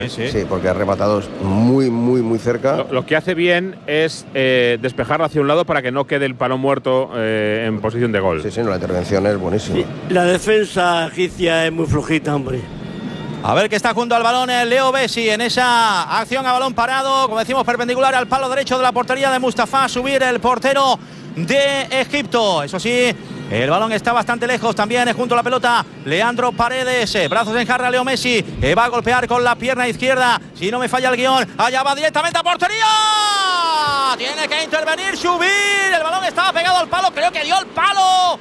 Sí, porque ha rematado muy cerca. Lo que hace bien es despejarlo hacia un lado para que no quede el balón muerto en posición de gol. Sí, la intervención es buenísima. Sí, la defensa egipcia es muy flojita, hombre. A ver que está junto al balón el Leo Messi en esa acción a balón parado, como decimos, perpendicular al palo derecho de la portería de Mustafa. Subir el portero de Egipto. Eso sí, el balón está bastante lejos. También junto a la pelota Leandro Paredes. Brazos en jarra Leo Messi. Va a golpear con la pierna izquierda. Si no me falla el guión, allá va directamente a portería. Tiene que intervenir, subir. El balón estaba pegado al palo. Creo que dio el palo.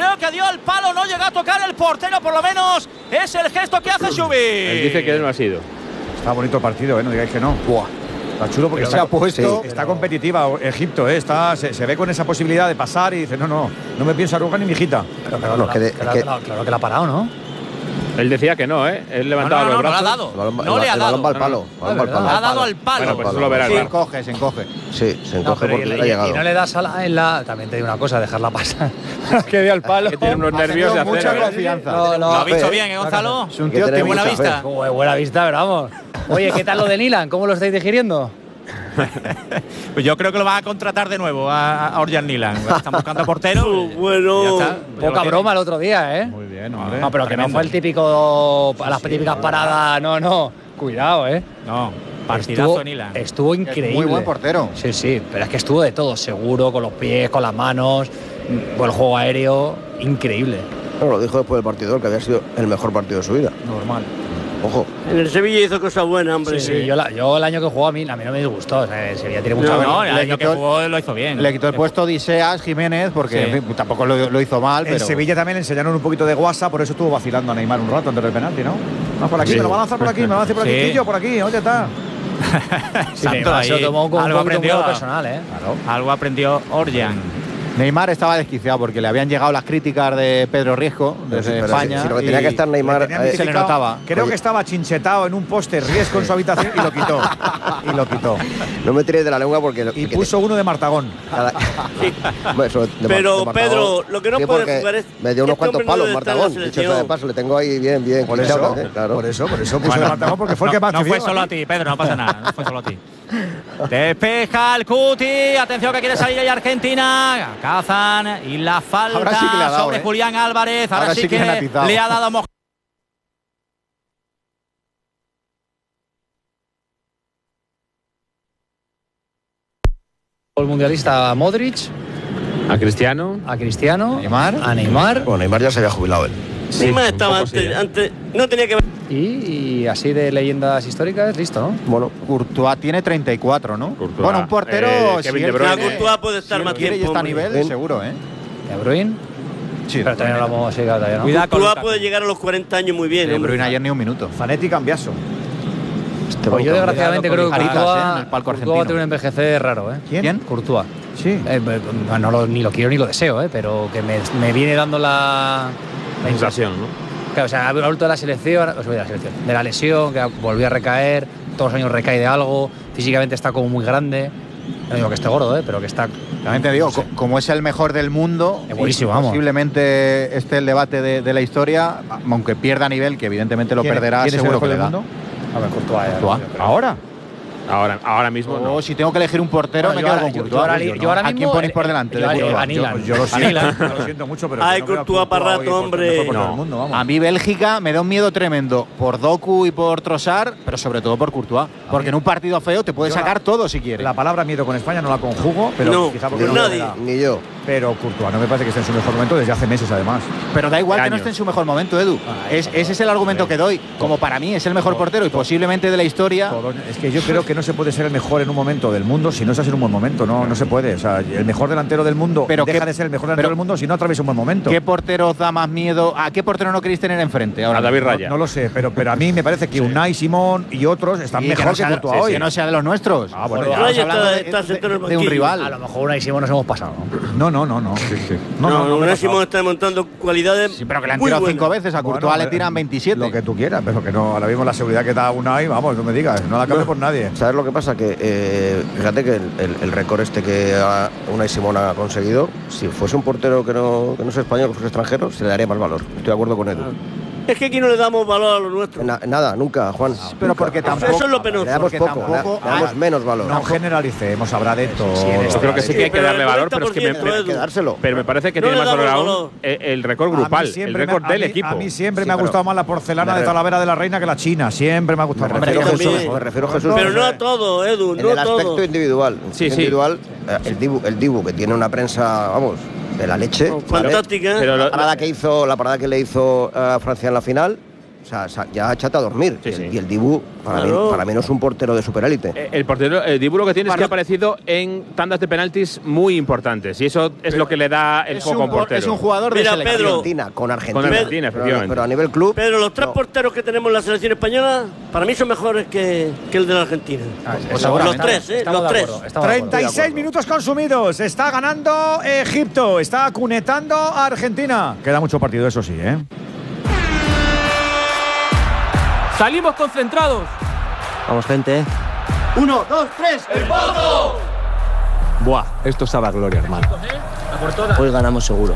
No llegó a tocar el portero, por lo menos es el gesto que hace subir. Él dice que no ha sido. Está bonito el partido, no digáis que no. Buah. Está chulo porque se ha puesto. Sí, está competitiva Egipto, se ve con esa posibilidad de pasar y dice, no me pienso arrugar ni mi hijita. Claro que la ha parado, ¿no? Él decía que no, Él levantaba los brazos. No le ha dado. El balón va al palo. Ha dado al palo. Bueno, pues eso lo verás. Se encoge. Sí, se encoge porque ha llegado. Y no le das en la… También te digo una cosa, dejarla pasar. Que dio al palo. Que tiene unos nervios de hacer. Mucha confianza. ¿Lo ha visto bien, Gonzalo? Es un tío de buena vista. Buena vista, pero vamos. Oye, ¿qué tal lo de Nilan? ¿Cómo lo estáis digiriendo? Pues yo creo que lo van a contratar de nuevo a Orjan Nilan. Están buscando portero. Bueno, poca broma el otro día, Muy bien, hombre. No, pero que no fue el típico… Las típicas paradas, no. Cuidado, No, partidazo Nilan. Estuvo increíble. Muy buen portero. Sí, pero es que estuvo de todo, seguro, con los pies, con las manos, con el juego aéreo, increíble. Lo dijo después del partido, que había sido el mejor partido de su vida. Normal. Ojo. en el Sevilla hizo cosas buenas, hombre. Sí, yo el año que jugó a mí no me disgustó. O sea, el Sevilla tiene mucha el año que jugó lo hizo bien. Le quitó el puesto Odiseas Jiménez porque en fin, tampoco lo hizo mal. En Sevilla también le enseñaron un poquito de guasa, por eso estuvo vacilando a Neymar un rato antes del penalti, ¿no? Vamos por aquí, me lo van a lanzar por aquí, me van a hacer por aquí, Quillo, por aquí, oye, está. Neymar se lo tomó con algo aprendió personal, Claro. Algo aprendió Orjan. Neymar estaba desquiciado porque le habían llegado las críticas de Pedro Riesco desde España. Si lo que tenía que estar Neymar se le notaba. Creo que estaba chinchetado en un poste Riesco en su habitación y lo quitó. No me tires de la lengua porque… Y puso uno de Martagón. Pero Pedro, lo que no puede jugar es… Me dio unos cuantos palos Martagón. Dicho sea de paso, le tengo ahí bien. Por eso puso de Martagón porque fue el que más… No fue solo a ti, Pedro, no pasa nada. No fue solo a ti. Despeja el Cuti. Atención que quiere salir ahí Argentina. Cazan y la falta sí que le ha dado, sobre Julián Álvarez. Ahora sí que le ha dado El mundialista a Modric, A Cristiano. a Cristiano, Neymar. a Neymar Bueno, Neymar ya se había jubilado él. Neymar estaba antes, no tenía que ver. y así de leyendas históricas, listo, ¿no? Bueno, Courtois tiene 34, ¿no? Courtois. Bueno, un portero… Kevin si De él Bruyne. quiere- Courtois puede estar si él más quiere y tiempo, está a hombre. nivel, seguro, De Bruyne. Sí, Pero también hablamos todavía, ¿no? Cuidado con Courtois Lukaku. puede llegar a los 40 años muy bien, De hombre. Bruyne ayer ni un minuto. Fanetti Cambiaso. Pues yo desgraciadamente creo que Caritas, Courtois, en el palco Courtois va a tener un envejecer raro, ¿Quién? Courtois. Sí. Ni lo quiero ni lo deseo, pero que me viene dando la Sensación, ¿no? Claro, o sea, ha vuelto de la selección, de la lesión, que volvió a recaer, todos los años recae de algo, físicamente está como muy grande. No digo que esté gordo, pero que está… También te digo, como es el mejor del mundo, Es buenísimo, vamos. posiblemente esté el debate de la historia, aunque pierda nivel, que evidentemente lo perderá, ¿Quién es el seguro mejor que le del da. mundo? A ver, Courtois. ¿Ahora? Ahora mismo no. Si tengo que elegir un portero, Bueno, me quedo con Courtois. yo ahora ¿A quién mismo, ponéis por delante? de Courtois? a Nilan. Yo lo siento mucho, pero… Ay, que no veo a Courtois para rato, hoy por hombre. el mejor portero No. del mundo, vamos. A mí Bélgica me da un miedo tremendo por Doku y por Trossard, pero sobre todo por Courtois. Porque en un partido feo te puede Yo sacar todo si quieres. La palabra miedo con España no la conjugo, pero No, quizá porque con no nadie. me da. Ni yo. Pero Courtois no me parece que esté en su mejor momento desde hace meses, además. Pero da igual que no Años. esté en su mejor momento, Edu. Ese es el argumento que doy. Como para mí es el mejor portero y posiblemente de la historia. Es que yo creo que no se puede ser el mejor en un momento del mundo si no estás en un buen momento. No se puede. O sea, el mejor delantero del mundo Pero deja qué- de ser el mejor delantero del mundo si no atraviesa un buen momento. ¿Qué portero os da más miedo? ¿A qué portero no queréis tener enfrente ahora? A David mismo? Raya. No lo sé, pero a mí me parece que Unai, Simón y otros están Y mejor no que sea- Courtois hoy. Que no sea de los nuestros. Ah, bueno, Estamos Raya hablando está sentado en el de un banquillo. rival. A lo mejor una y Simón nos hemos pasado, ¿no? No. No, me he Simón pasado. está demostrando cualidades Sí, pero que le han muy tirado buenas. 5 veces. A Courtois Bueno, le tiran 27. Lo que tú quieras, pero que no. Ahora mismo la seguridad que da Unai, vamos, no me digas, no la cambie por nadie. ¿Sabes lo que pasa? Que fíjate que el récord este que Unai Simón ha conseguido, si fuese un portero que no es español, que fuese extranjero, se le daría más valor. Estoy de acuerdo con Edu. Es que aquí no le damos valor a lo nuestro. Nada, nunca, Juan. Pero nunca. porque tampoco. Eso es lo penoso. Le damos porque poco, tampoco le damos menos valor. No generalicemos, habrá de todo. Yo creo que sí que hay que pero darle el valor, pero es que 90%, Hay que dárselo. pero me parece que No tiene le más valor damos aún valor. el récord A mí grupal, el siempre récord del a equipo. mí siempre Sí, me ha pero gustado más la porcelana me de Talavera de la Reina que la china. Siempre me ha gustado Me más. refiero a también. Jesús, me refiero a Jesús. Pero no a todo, Edu, En no el a todo. aspecto individual. Sí, sí. Individual, el Dibu, que tiene una prensa, vamos, de la leche. ¿vale? Fantástica. Pero La parada que le hizo a Francia en la final, o sea, ya chata a dormir. Sí, sí. Y el Dibu, Claro. para mí no es un portero de superélite. el portero, el Dibu lo que tiene es que ha aparecido en tandas de penaltis muy importantes y eso es lo que le da el foco a un portero. Es un jugador de Mira, selección. Pedro. Con Argentina. Con Argentina, efectivamente. Pero a nivel club. Pero los tres no. porteros que tenemos en la selección española, para mí son mejores que el de la Argentina. Pues Los tres, estamos los de tres. acuerdo, estamos de acuerdo. 36 minutos consumidos. Está ganando Egipto. Está cunetando a Argentina. Queda mucho partido, eso sí, ¿eh? Salimos concentrados. Vamos, gente. 1, 2, 3, ¡el Pozo! Buah, esto sabe a gloria, hermano. Hoy ganamos seguro.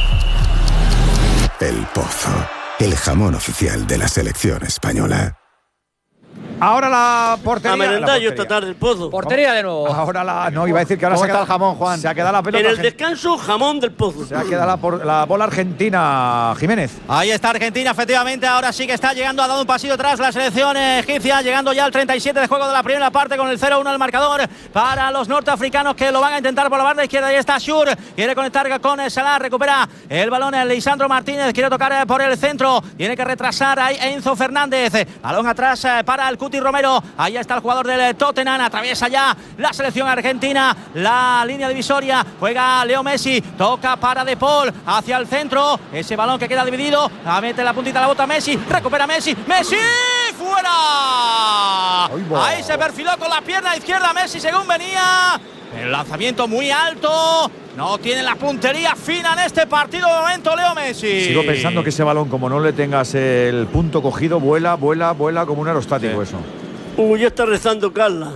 El Pozo, el jamón oficial de la selección española. Ahora la portería. A merendar la yo portería. esta tarde, el Pozo. Portería de nuevo. Ahora no, iba a decir que ahora ¿Cómo se está queda el jamón, Juan? Se ha quedado la pelota. En el descanso, jamón del Pozo. Se ha quedado la bola argentina, Jiménez. Ahí está Argentina, efectivamente, ahora sí que está llegando, ha dado un pasito atrás la selección egipcia, llegando ya al 37 de juego de la primera parte con el 0-1 el marcador para los norteafricanos que lo van a intentar por la banda izquierda. Ahí está Shur, quiere conectar con Salah, recupera el balón Lisandro Martínez, quiere tocar por el centro, tiene que retrasar ahí Enzo Fernández, balón atrás para el Cuti Romero, ahí está el jugador del Tottenham, atraviesa ya la selección argentina, la línea divisoria, juega Leo Messi, toca para De Paul, hacia el centro, ese balón que queda dividido, mete la puntita a la bota Messi, recupera Messi, ¡Messi! ¡Fuera! Ahí se perfiló con la pierna izquierda Messi según venía, el lanzamiento muy alto, no tiene la puntería fina en este partido de momento Leo Messi. Sigo pensando que ese balón, como no le tengas el punto cogido, vuela como un aerostático eso. Ya está rezando Carla.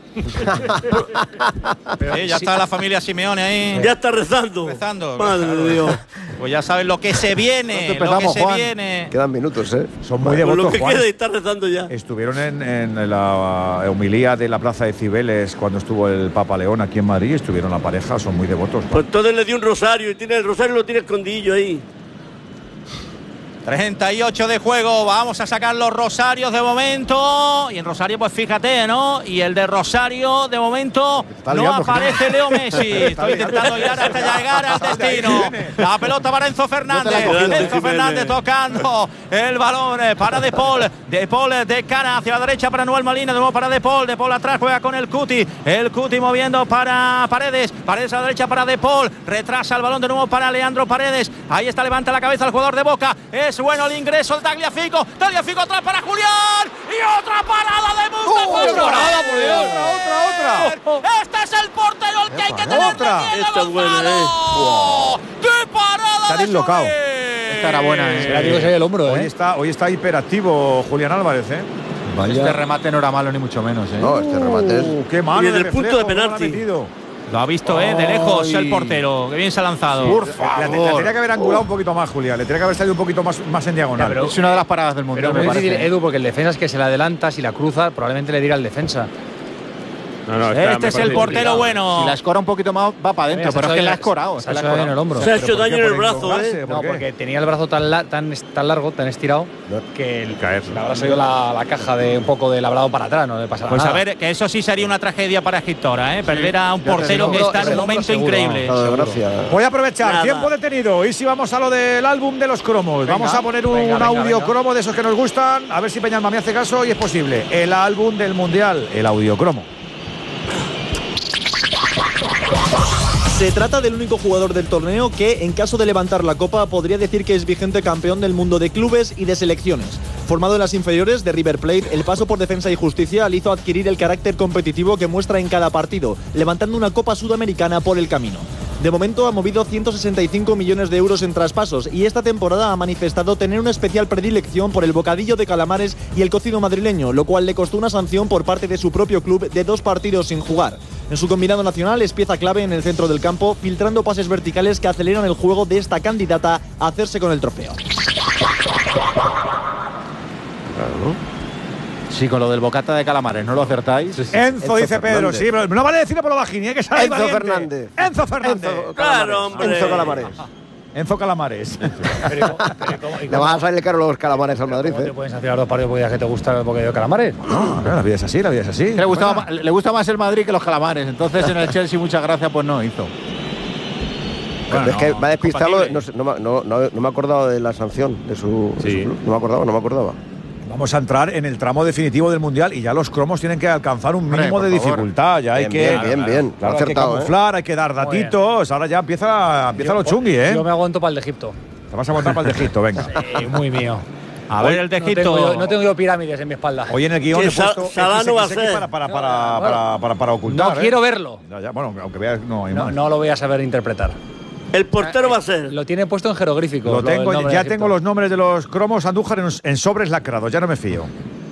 Ya está la familia Simeone ahí. Ya está rezando. Madre de Dios. Pues ya sabes lo que se viene, No lo que se Juan. viene. Quedan minutos, ¿eh? Son muy Con lo devotos, que Juan. queda y está rezando ya. Estuvieron en la homilía de la Plaza de Cibeles cuando estuvo el Papa León aquí en Madrid. Estuvieron la pareja, son muy devotos. Pues entonces le dio un rosario y tiene el rosario lo tiene escondidillo ahí. 38 de juego, vamos a sacar los rosarios de momento. Y en Rosario, pues fíjate, ¿no? Y el de Rosario, de momento, no aparece Leo Messi. Estoy intentando llegar hasta llegar al destino. La pelota para Enzo Fernández. Enzo Fernández tocando el balón para De Paul. De Paul de cara hacia la derecha para Noel Molina. De nuevo para De Paul. De Paul atrás juega con el Cuti. El Cuti moviendo para Paredes. Paredes a la derecha para De Paul. Retrasa el balón de nuevo para Leandro Paredes. Ahí está, levanta la cabeza el jugador de Boca. Es bueno el ingreso de Tagliafico. Tagliafico atrás para Julián. Y otra parada de Mustafa. ¡Otra! Este es el portero el que hay que tener Otra. miedo, Esta es buena, Gonzalo. ¡Qué parada Está de dislocado. Suárez! Esta era buena, ¿eh? Era, digo, que se ve el hombro, Hoy está hiperactivo Julián Álvarez, ¿eh? Este remate no era malo ni mucho menos, ¿eh? No, este remate es. ¡Qué malo! Y desde el reflejo, punto de cómo lo ha penalti. metido. Lo ha visto, de lejos el portero. Que bien se ha lanzado. La tenía que haber angulado un poquito más, Julián. Le tenía que haber salido un poquito más en diagonal. pero- Es una de las paradas del mundo, Pero me muy difícil, parece. Edu, porque el defensa es que se la adelanta, si la cruza, probablemente le diga al defensa. No, Este es el portero bueno. Si la escora un poquito más, va para adentro, pero es que la ha escorado. Se ha hecho en el hombro. Se ha hecho daño en el ¿Por brazo, encontrarse? ¿eh? ¿Por No, qué? porque tenía el brazo tan largo, tan estirado, que le habrá salido la caja de un poco de labrado para atrás, no le pasa Pues nada. a ver, que eso sí sería una tragedia para Egipto ahora, ¿eh? Perder a un ya te portero digo. que está en un El hombro momento seguro, increíble. Estado de gracia. Voy a aprovechar, Nada. tiempo detenido. Y si vamos a lo del álbum de los cromos. Vamos a poner un audio cromo de esos que nos gustan. A ver si Peñalma me hace caso y es posible. El álbum del Mundial, el audio cromo. Se trata del único jugador del torneo que, en caso de levantar la copa, podría decir que es vigente campeón del mundo de clubes y de selecciones. Formado en las inferiores de River Plate, el paso por Defensa y Justicia le hizo adquirir el carácter competitivo que muestra en cada partido, levantando una Copa Sudamericana por el camino. De momento ha movido 165 millones de euros en traspasos y esta temporada ha manifestado tener una especial predilección por el bocadillo de calamares y el cocido madrileño, lo cual le costó una sanción por parte de su propio club de 2 partidos sin jugar. En su combinado nacional es pieza clave en el centro del campo, filtrando pases verticales que aceleran el juego de esta candidata a hacerse con el trofeo. Sí, con lo del bocata de calamares, ¿no lo acertáis? Enzo, dice Pedro, sí, pero no vale decirlo por lo bajín, hay que saber Enzo Fernández. Enzo Fernández. Claro, hombre. Enzo Calamares. Enzo Calamares. Le van a salir caro los calamares al Madrid. ¿Cómo te pueden hacer los 2 partidos porque ya que te gusta porque de calamares? No, la vida es así, la vida es así. Le gusta más el Madrid que los calamares. Entonces en el Chelsea, muchas gracias, pues no hizo. Bueno, es que me ha despistado, no me he acordado de la sanción de su club. No me acordaba. Vamos a entrar en el tramo definitivo del Mundial y ya los cromos tienen que alcanzar un mínimo de dificultad. Ya hay bien. Claro, hay que camuflar, hay que dar datitos. Ahora ya empieza lo chungui, ¿eh? Yo me aguanto para el de Egipto. Te vas a aguantar para el de Egipto, venga. Sí, muy mío. A ver, el de Egipto. No tengo yo pirámides en mi espalda. Hoy en el guión he puesto Salah no va a ser. para ocultar. No quiero verlo. Ya, bueno, aunque veas, no hay más. No lo voy a saber interpretar. El portero va a ser. Lo tiene puesto en jeroglífico. Ya tengo los nombres de los cromos Andújar en sobres lacrados, ya no me fío.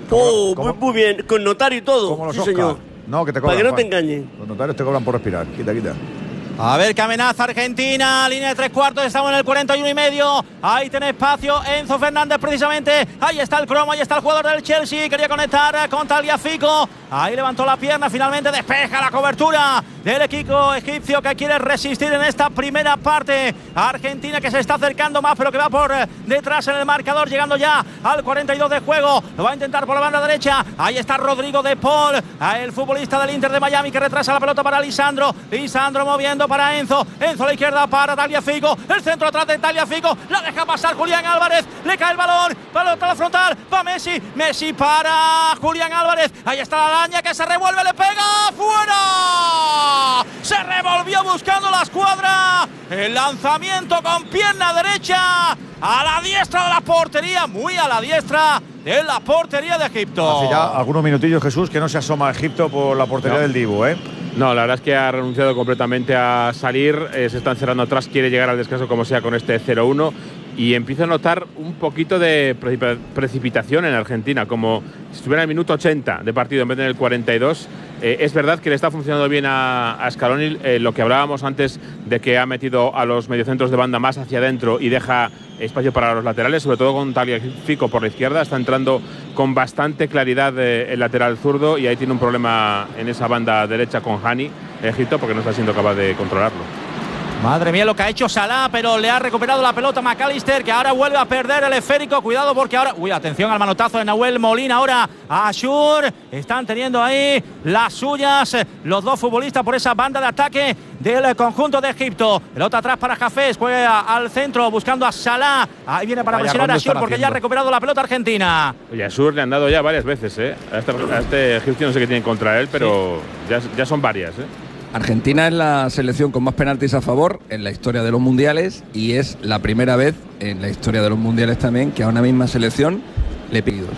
Muy bien, con notario y todo. Como los sí, Oscar. señor. No, que te cobran. Para que no te engañen. Los notarios te cobran por respirar. Quita. A ver qué amenaza Argentina, línea de 3/4, estamos en el 41,5. Ahí tiene espacio Enzo Fernández precisamente. Ahí está el cromo, ahí está el jugador del Chelsea. Quería conectar con Tagliafico. Ahí levantó la pierna, finalmente despeja la cobertura del equipo egipcio que quiere resistir en esta primera parte. Argentina que se está acercando más, pero que va por detrás en el marcador, llegando ya al 42 de juego. Lo va a intentar por la banda derecha. Ahí está Rodrigo de Paul, el futbolista del Inter de Miami, que retrasa la pelota para Lisandro. Lisandro moviendo para Enzo. Enzo a la izquierda para Tagliafico. El centro atrás de Tagliafico. La deja pasar Julián Álvarez. Le cae el balón. Pelota a la frontal. Va Messi. Messi para Julián Álvarez. Ahí está la araña que se revuelve. Le pega. ¡Fuera! Se revolvió buscando la escuadra. El lanzamiento con pierna derecha. A la diestra de la portería. Muy a la diestra de la portería de Egipto. Hace ya algunos minutillos, Jesús, que no se asoma a Egipto por la portería del Dibu, ¿eh? No, la verdad es que ha renunciado completamente a salir, se está encerrando atrás, quiere llegar al descanso como sea con este 0-1 y empieza a notar un poquito de precipitación en Argentina, como si estuviera en el minuto 80 de partido en vez de en el 42. Es verdad que le está funcionando bien a Scaloni lo que hablábamos antes de que ha metido a los mediocentros de banda más hacia adentro y deja espacio para los laterales, sobre todo con Tagliafico por la izquierda. Está entrando con bastante claridad el lateral zurdo y ahí tiene un problema en esa banda derecha con Hani, Egipto, porque no está siendo capaz de controlarlo. Madre mía lo que ha hecho Salah, pero le ha recuperado la pelota McAllister, que ahora vuelve a perder el esférico. Cuidado porque ahora… Uy, atención al manotazo de Nahuel Molina. Ahora Ashur. Están teniendo ahí las suyas los dos futbolistas por esa banda de ataque del conjunto de Egipto. Pelota atrás para Jafés, juega al centro buscando a Salah. Ahí viene para presionar a Ashur porque ya ha recuperado la pelota Argentina. Oye, a Ashur le han dado ya varias veces, ¿eh? A este egipcio no sé qué tienen contra él, pero ya son varias, ¿eh? Argentina es la selección con más penaltis a favor en la historia de los mundiales y es la primera vez en la historia de los mundiales también que a una misma selección le pedidos.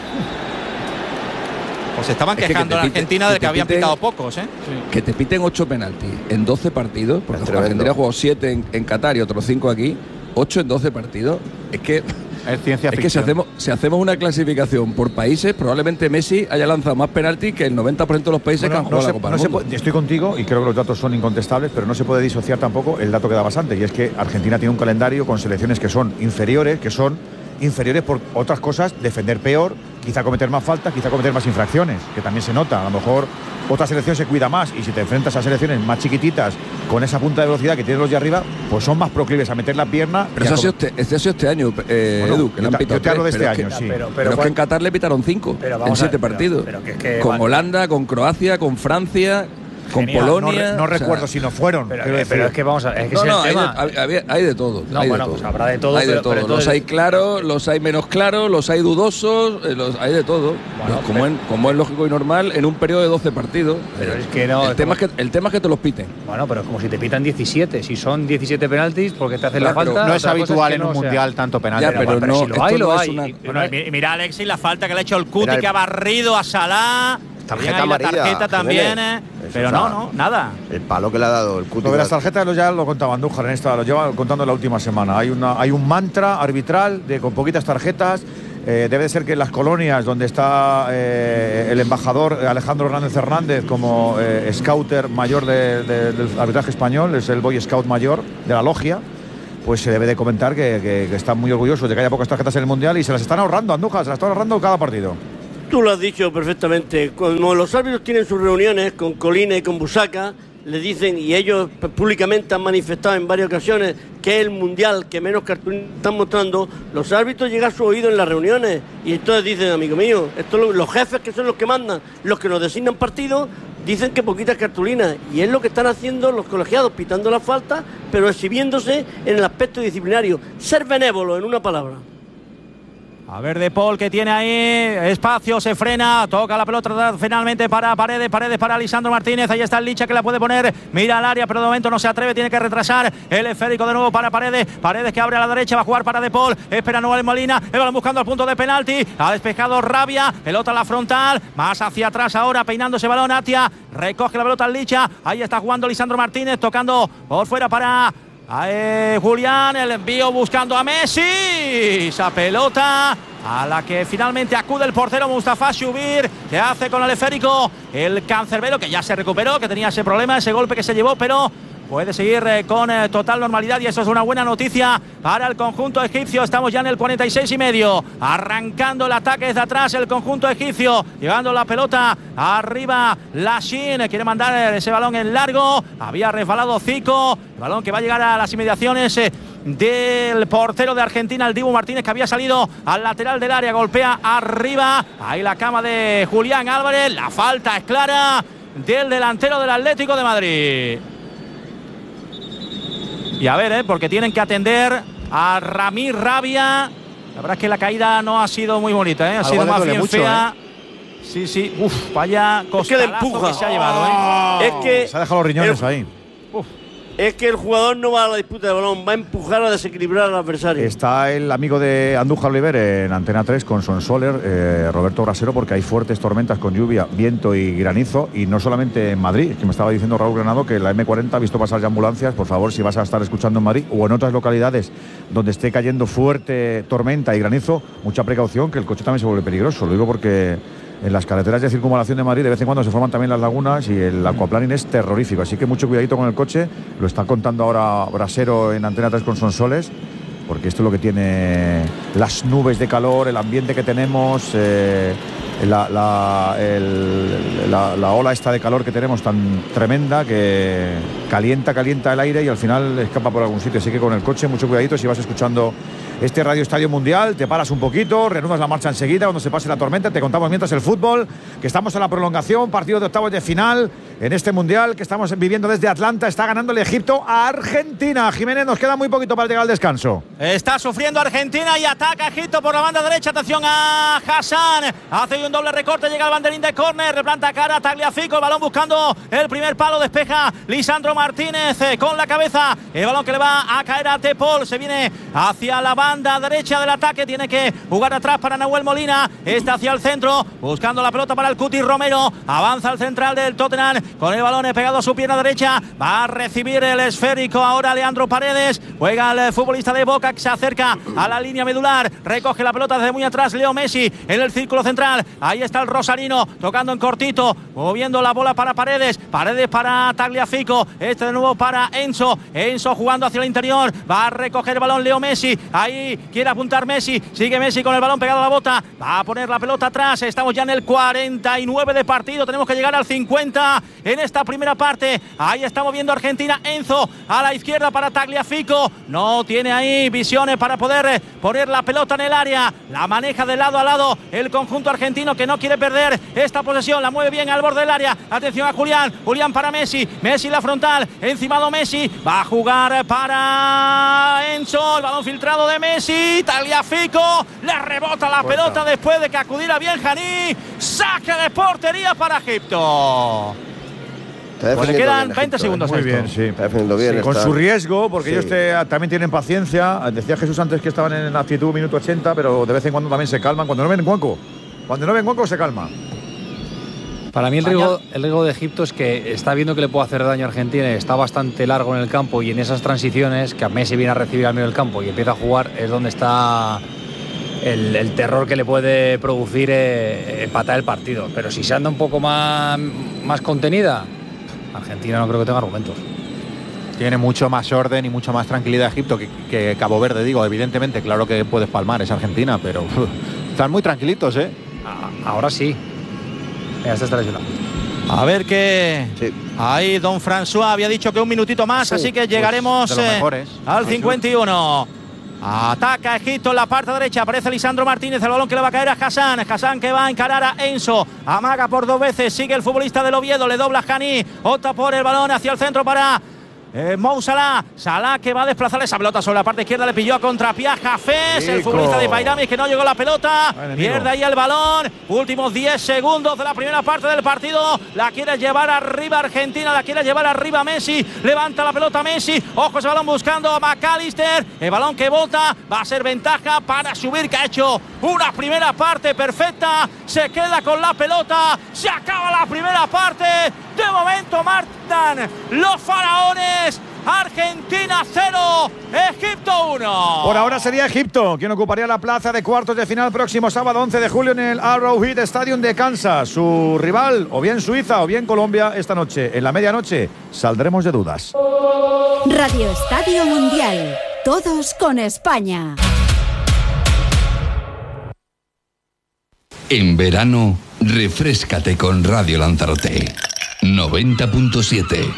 Pues estaban quejando en Argentina de que habían pitado pocos, ¿eh? Sí. Que te piten 8 penaltis en 12 partidos, porque Argentina ha jugado 7 en Qatar y otros 5 aquí, 8 en 12 partidos. Es que es ciencia ficción. Es que si hacemos una clasificación por países, probablemente Messi haya lanzado más penaltis que el 90% de los países que han jugado la Copa del Mundo. Estoy contigo y creo que los datos son incontestables, pero no se puede disociar tampoco el dato que dabas antes, y es que Argentina tiene un calendario con selecciones que son inferiores por otras cosas, defender peor, quizá cometer más faltas, quizá cometer más infracciones, que también se nota. A lo mejor otra selección se cuida más y si te enfrentas a selecciones más chiquititas con esa punta de velocidad que tienen los de arriba, pues son más proclives a meter la pierna. Pero eso ha sido este año, Edu, que le han pitado. Yo te hablo de este año, sí. Pero es que en Qatar le pitaron 5 en 7 partidos. Con Holanda, con Croacia, con Francia, con Polonia. No recuerdo si no fueron. Pero es que vamos a ver, es que es el tema. Hay de todo. No, bueno, pues habrá de todo. Hay de todo. Los hay claros, los hay menos claros, los hay dudosos, hay de todo. Bueno, como es lógico y normal en un periodo de 12 partidos. Pero es que no. El tema es que te los piten. Bueno, pero es como si te pitan 17. Si son 17 penaltis, porque te hacen la falta. No es habitual en un mundial tanto penalti. Ya, pero no, si lo hay. Bueno, mira Alexis la falta que le ha hecho el Cuti, que ha barrido a Salah. Tarjeta amarilla, la tarjeta también, pero no, nada. El palo que le ha dado el Cuti. Lo de las tarjetas ya lo contaba Andújar lo lleva contando la última semana. Hay un mantra arbitral con poquitas tarjetas. Debe ser que en las colonias donde está el embajador Alejandro Hernández como scouter mayor del arbitraje español, es el Boy Scout mayor de la logia, pues se debe de comentar que están muy orgullosos de que haya pocas tarjetas en el Mundial y se las están ahorrando, Andújar, se las están ahorrando cada partido. Tú lo has dicho perfectamente. Como los árbitros tienen sus reuniones con Colina y con Busaca, le dicen, y ellos públicamente han manifestado en varias ocasiones que es el Mundial que menos cartulina están mostrando, los árbitros llegan a su oído en las reuniones y entonces dicen, amigo mío, los jefes que son los que mandan, los que nos designan partidos, dicen que poquitas cartulinas, y es lo que están haciendo los colegiados, pitando la falta, pero exhibiéndose en el aspecto disciplinario. Ser benévolo, en una palabra. A ver, De Paul, que tiene ahí espacio, se frena, toca la pelota finalmente para Paredes para Lisandro Martínez, ahí está el Licha que la puede poner, mira al área, pero de momento no se atreve, tiene que retrasar el esférico de nuevo para Paredes que abre a la derecha, va a jugar para De Paul, espera Noel Molina, el balón buscando el punto de penalti, ha despejado Rabia, pelota a la frontal, más hacia atrás ahora, peinándose balón Atia, recoge la pelota al Licha, ahí está jugando Lisandro Martínez, tocando por fuera para Julián, el envío buscando a Messi, esa pelota a la que finalmente acude el portero Mustafa Shubir, que hace con el esférico el cancerbero, que ya se recuperó, que tenía ese problema, ese golpe que se llevó, pero puede seguir con total normalidad y eso es una buena noticia para el conjunto egipcio. Estamos ya en el 46,5, arrancando el ataque desde atrás el conjunto egipcio, llevando la pelota arriba. Lashin quiere mandar ese balón en largo, había resbalado Zico, el balón que va a llegar a las inmediaciones del portero de Argentina, el Dibu Martínez, que había salido al lateral del área, golpea arriba, ahí la cama de Julián Álvarez, la falta es clara del delantero del Atlético de Madrid. Y a ver, porque tienen que atender a Ramí Rabia. La verdad es que la caída no ha sido muy bonita, ha sido más bien mucho, fea. Sí, vaya costalazo que se ha llevado, Es que se ha dejado los riñones ahí. Es que el jugador no va a la disputa de balón, va a empujar a desequilibrar al adversario. Está el amigo de Andújar Oliver en Antena 3 con Son Soler, Roberto Brasero, porque hay fuertes tormentas con lluvia, viento y granizo, y no solamente en Madrid, que me estaba diciendo Raúl Granado que la M40 ha visto pasar ya ambulancias. Por favor, si vas a estar escuchando en Madrid o en otras localidades donde esté cayendo fuerte tormenta y granizo, mucha precaución, que el coche también se vuelve peligroso. Lo digo porque en las carreteras de circunvalación de Madrid de vez en cuando se forman también las lagunas y el aquaplaning es terrorífico, así que mucho cuidadito con el coche. Lo está contando ahora Brasero en Antena 3 con Sonsoles, porque esto es lo que tiene las nubes de calor, el ambiente que tenemos, la ola esta de calor que tenemos tan tremenda que calienta el aire y al final escapa por algún sitio. Así que con el coche mucho cuidadito. Si vas escuchando este Radio Estadio Mundial, te paras un poquito, reanudas la marcha enseguida cuando se pase la tormenta. Te contamos mientras el fútbol, que estamos en la prolongación, partido de octavos de final en este Mundial que estamos viviendo desde Atlanta. Está ganando el Egipto a Argentina. Jiménez, nos queda muy poquito para llegar al descanso. Está sufriendo Argentina y ataca Egipto por la banda derecha. Atención a Hassan, hace un doble recorte, llega el banderín de córner, replanta cara a Tagliafico, el balón buscando el primer palo, despeja Lisandro Martínez con la cabeza, el balón que le va a caer a De Paul, se viene hacia la banda derecha del ataque, tiene que jugar atrás para Nahuel Molina, está hacia el centro, buscando la pelota para el Cuti Romero, avanza el central del Tottenham, con el balón pegado a su pierna derecha, va a recibir el esférico ahora Leandro Paredes, juega el futbolista de Boca que se acerca a la línea medular, recoge la pelota desde muy atrás Leo Messi en el círculo central, ahí está el rosarino tocando en cortito, moviendo la bola para Paredes para Tagliafico, este de nuevo para Enzo jugando hacia el interior, va a recoger el balón Leo Messi, ahí quiere apuntar Messi, sigue Messi con el balón pegado a la bota, va a poner la pelota atrás, estamos ya en el 49 de partido, tenemos que llegar al 50 en esta primera parte, ahí estamos viendo Argentina, Enzo a la izquierda para Tagliafico, no tiene ahí visiones para poder poner la pelota en el área, la maneja de lado a lado el conjunto argentino que no quiere perder esta posesión, la mueve bien al borde del área, atención a Julián para Messi la frontal, encimado Messi, va a jugar para Enzo, el balón filtrado de Messi, Tagliafico, le rebota la pelota después de que acudiera bien Janí, saque de portería para Egipto. Pues le quedan 20 segundos. Muy bien, sí. Está defendiendo bien. Sí, con su riesgo, porque ellos también tienen paciencia. Decía Jesús antes que estaban en actitud minuto 80, pero de vez en cuando también se calman. Cuando no ven Cuenco se calma. Para mí el riesgo de Egipto es que está viendo que le puede hacer daño a Argentina, está bastante largo en el campo y en esas transiciones que a Messi viene a recibir al medio del campo y empieza a jugar es donde está el terror que le puede producir empatar el partido. Pero si se anda un poco más contenida, Argentina no creo que tenga argumentos. Tiene mucho más orden y mucho más tranquilidad Egipto que Cabo Verde, digo. Evidentemente, claro que puedes palmar, es Argentina, pero están muy tranquilitos, ¿eh? Ahora sí. Ya está lesionado. A ver qué... Sí. Ahí Don François había dicho que un minutito más, así que llegaremos al 51. Ataca Egipto en la parte derecha, aparece Lisandro Martínez, el balón que le va a caer a Hassan. Hassan que va a encarar a Enzo, amaga por 2 veces, sigue el futbolista del Oviedo, le dobla a Jani, opta por el balón hacia el centro para Mo Salah. Salah que va a desplazar esa pelota sobre la parte izquierda, le pilló a contrapié a Hafez, el futbolista de Bayrami, que no llegó la pelota, pierde ahí el balón. Últimos 10 segundos de la primera parte del partido, la quiere llevar arriba Argentina, la quiere llevar arriba Messi, levanta la pelota Messi, ojo ese balón buscando a McAllister, el balón que bota, va a ser ventaja para subir, que ha hecho una primera parte perfecta, se queda con la pelota, se acaba la primera parte, de momento marcan los faraones. Argentina 0, Egipto 1. Por ahora sería Egipto quien ocuparía la plaza de cuartos de final próximo sábado 11 de julio en el Arrowhead Stadium de Kansas. Su rival, o bien Suiza o bien Colombia, esta noche. En la medianoche saldremos de dudas. Radio Estadio Mundial. Todos con España. En verano, refréscate con Radio Lanzarote. 90.7.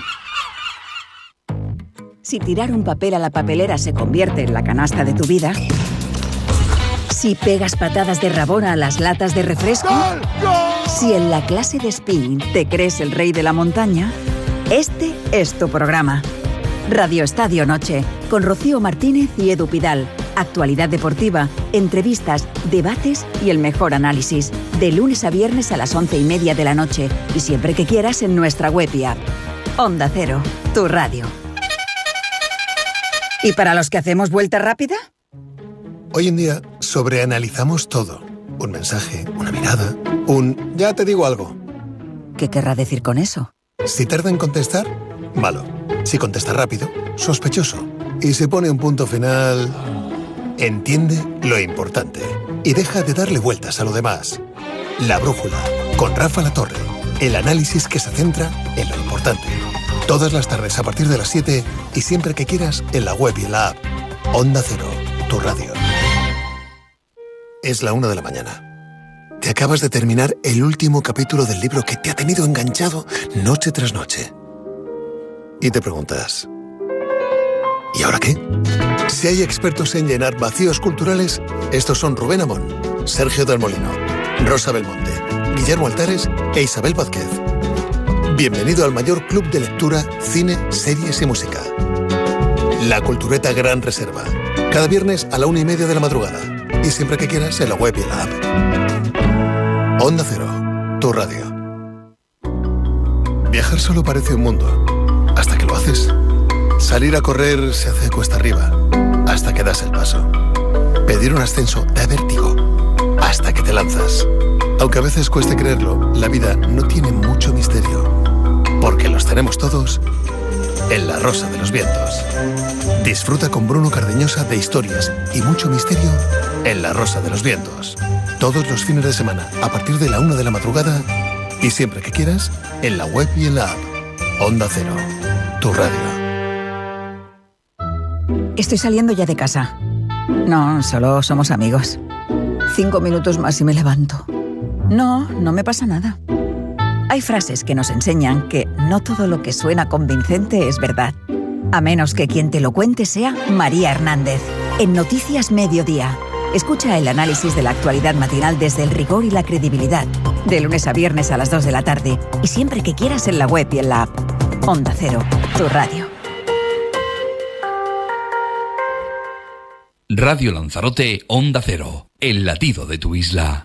Si tirar un papel a la papelera se convierte en la canasta de tu vida. Si pegas patadas de rabona a las latas de refresco. ¡Gol! ¡Gol! Si en la clase de spinning te crees el rey de la montaña. Este es tu programa. Radio Estadio Noche, con Rocío Martínez y Edu Pidal. Actualidad deportiva, entrevistas, debates y el mejor análisis. De lunes a viernes a las 11:30 de la noche. Y siempre que quieras en nuestra web y app. Onda Cero, tu radio. ¿Y para los que hacemos vuelta rápida? Hoy en día sobreanalizamos todo. Un mensaje, una mirada, ya te digo algo. ¿Qué querrá decir con eso? Si tarda en contestar, malo. Si contesta rápido, sospechoso. Y se pone un punto final... Entiende lo importante y deja de darle vueltas a lo demás. La Brújula, con Rafa Latorre. El análisis que se centra en lo importante. Todas las tardes a partir de las 7 y siempre que quieras en la web y en la app. Onda Cero, tu radio. Es la 1 de la mañana. Te acabas de terminar el último capítulo del libro que te ha tenido enganchado noche tras noche. Y te preguntas, ¿y ahora qué? Si hay expertos en llenar vacíos culturales, estos son Rubén Amón, Sergio del Molino, Rosa Belmonte, Guillermo Altares e Isabel Vázquez. Bienvenido al mayor club de lectura, cine, series y música. La Cultureta Gran Reserva. Cada viernes a la 1:30 de la madrugada. Y siempre que quieras en la web y en la app. Onda Cero, tu radio. Viajar solo parece un mundo, hasta que lo haces. Salir a correr se hace cuesta arriba, hasta que das el paso. Pedir un ascenso da vértigo, hasta que te lanzas. Aunque a veces cueste creerlo, la vida no tiene mucho misterio, porque los tenemos todos en La Rosa de los Vientos. Disfruta con Bruno Cardeñosa de historias y mucho misterio en La Rosa de los Vientos. Todos los fines de semana, a partir de la 1 de la madrugada, y siempre que quieras, en la web y en la app. Onda Cero, tu radio. Estoy saliendo ya de casa. No, solo somos amigos. 5 minutos más y me levanto. No me pasa nada. Hay frases que nos enseñan que no todo lo que suena convincente es verdad. A menos que quien te lo cuente sea María Hernández. En Noticias Mediodía. Escucha el análisis de la actualidad matinal desde el rigor y la credibilidad. De lunes a viernes a las 2 de la tarde. Y siempre que quieras en la web y en la app. Onda Cero, tu radio. Radio Lanzarote, Onda Cero, el latido de tu isla.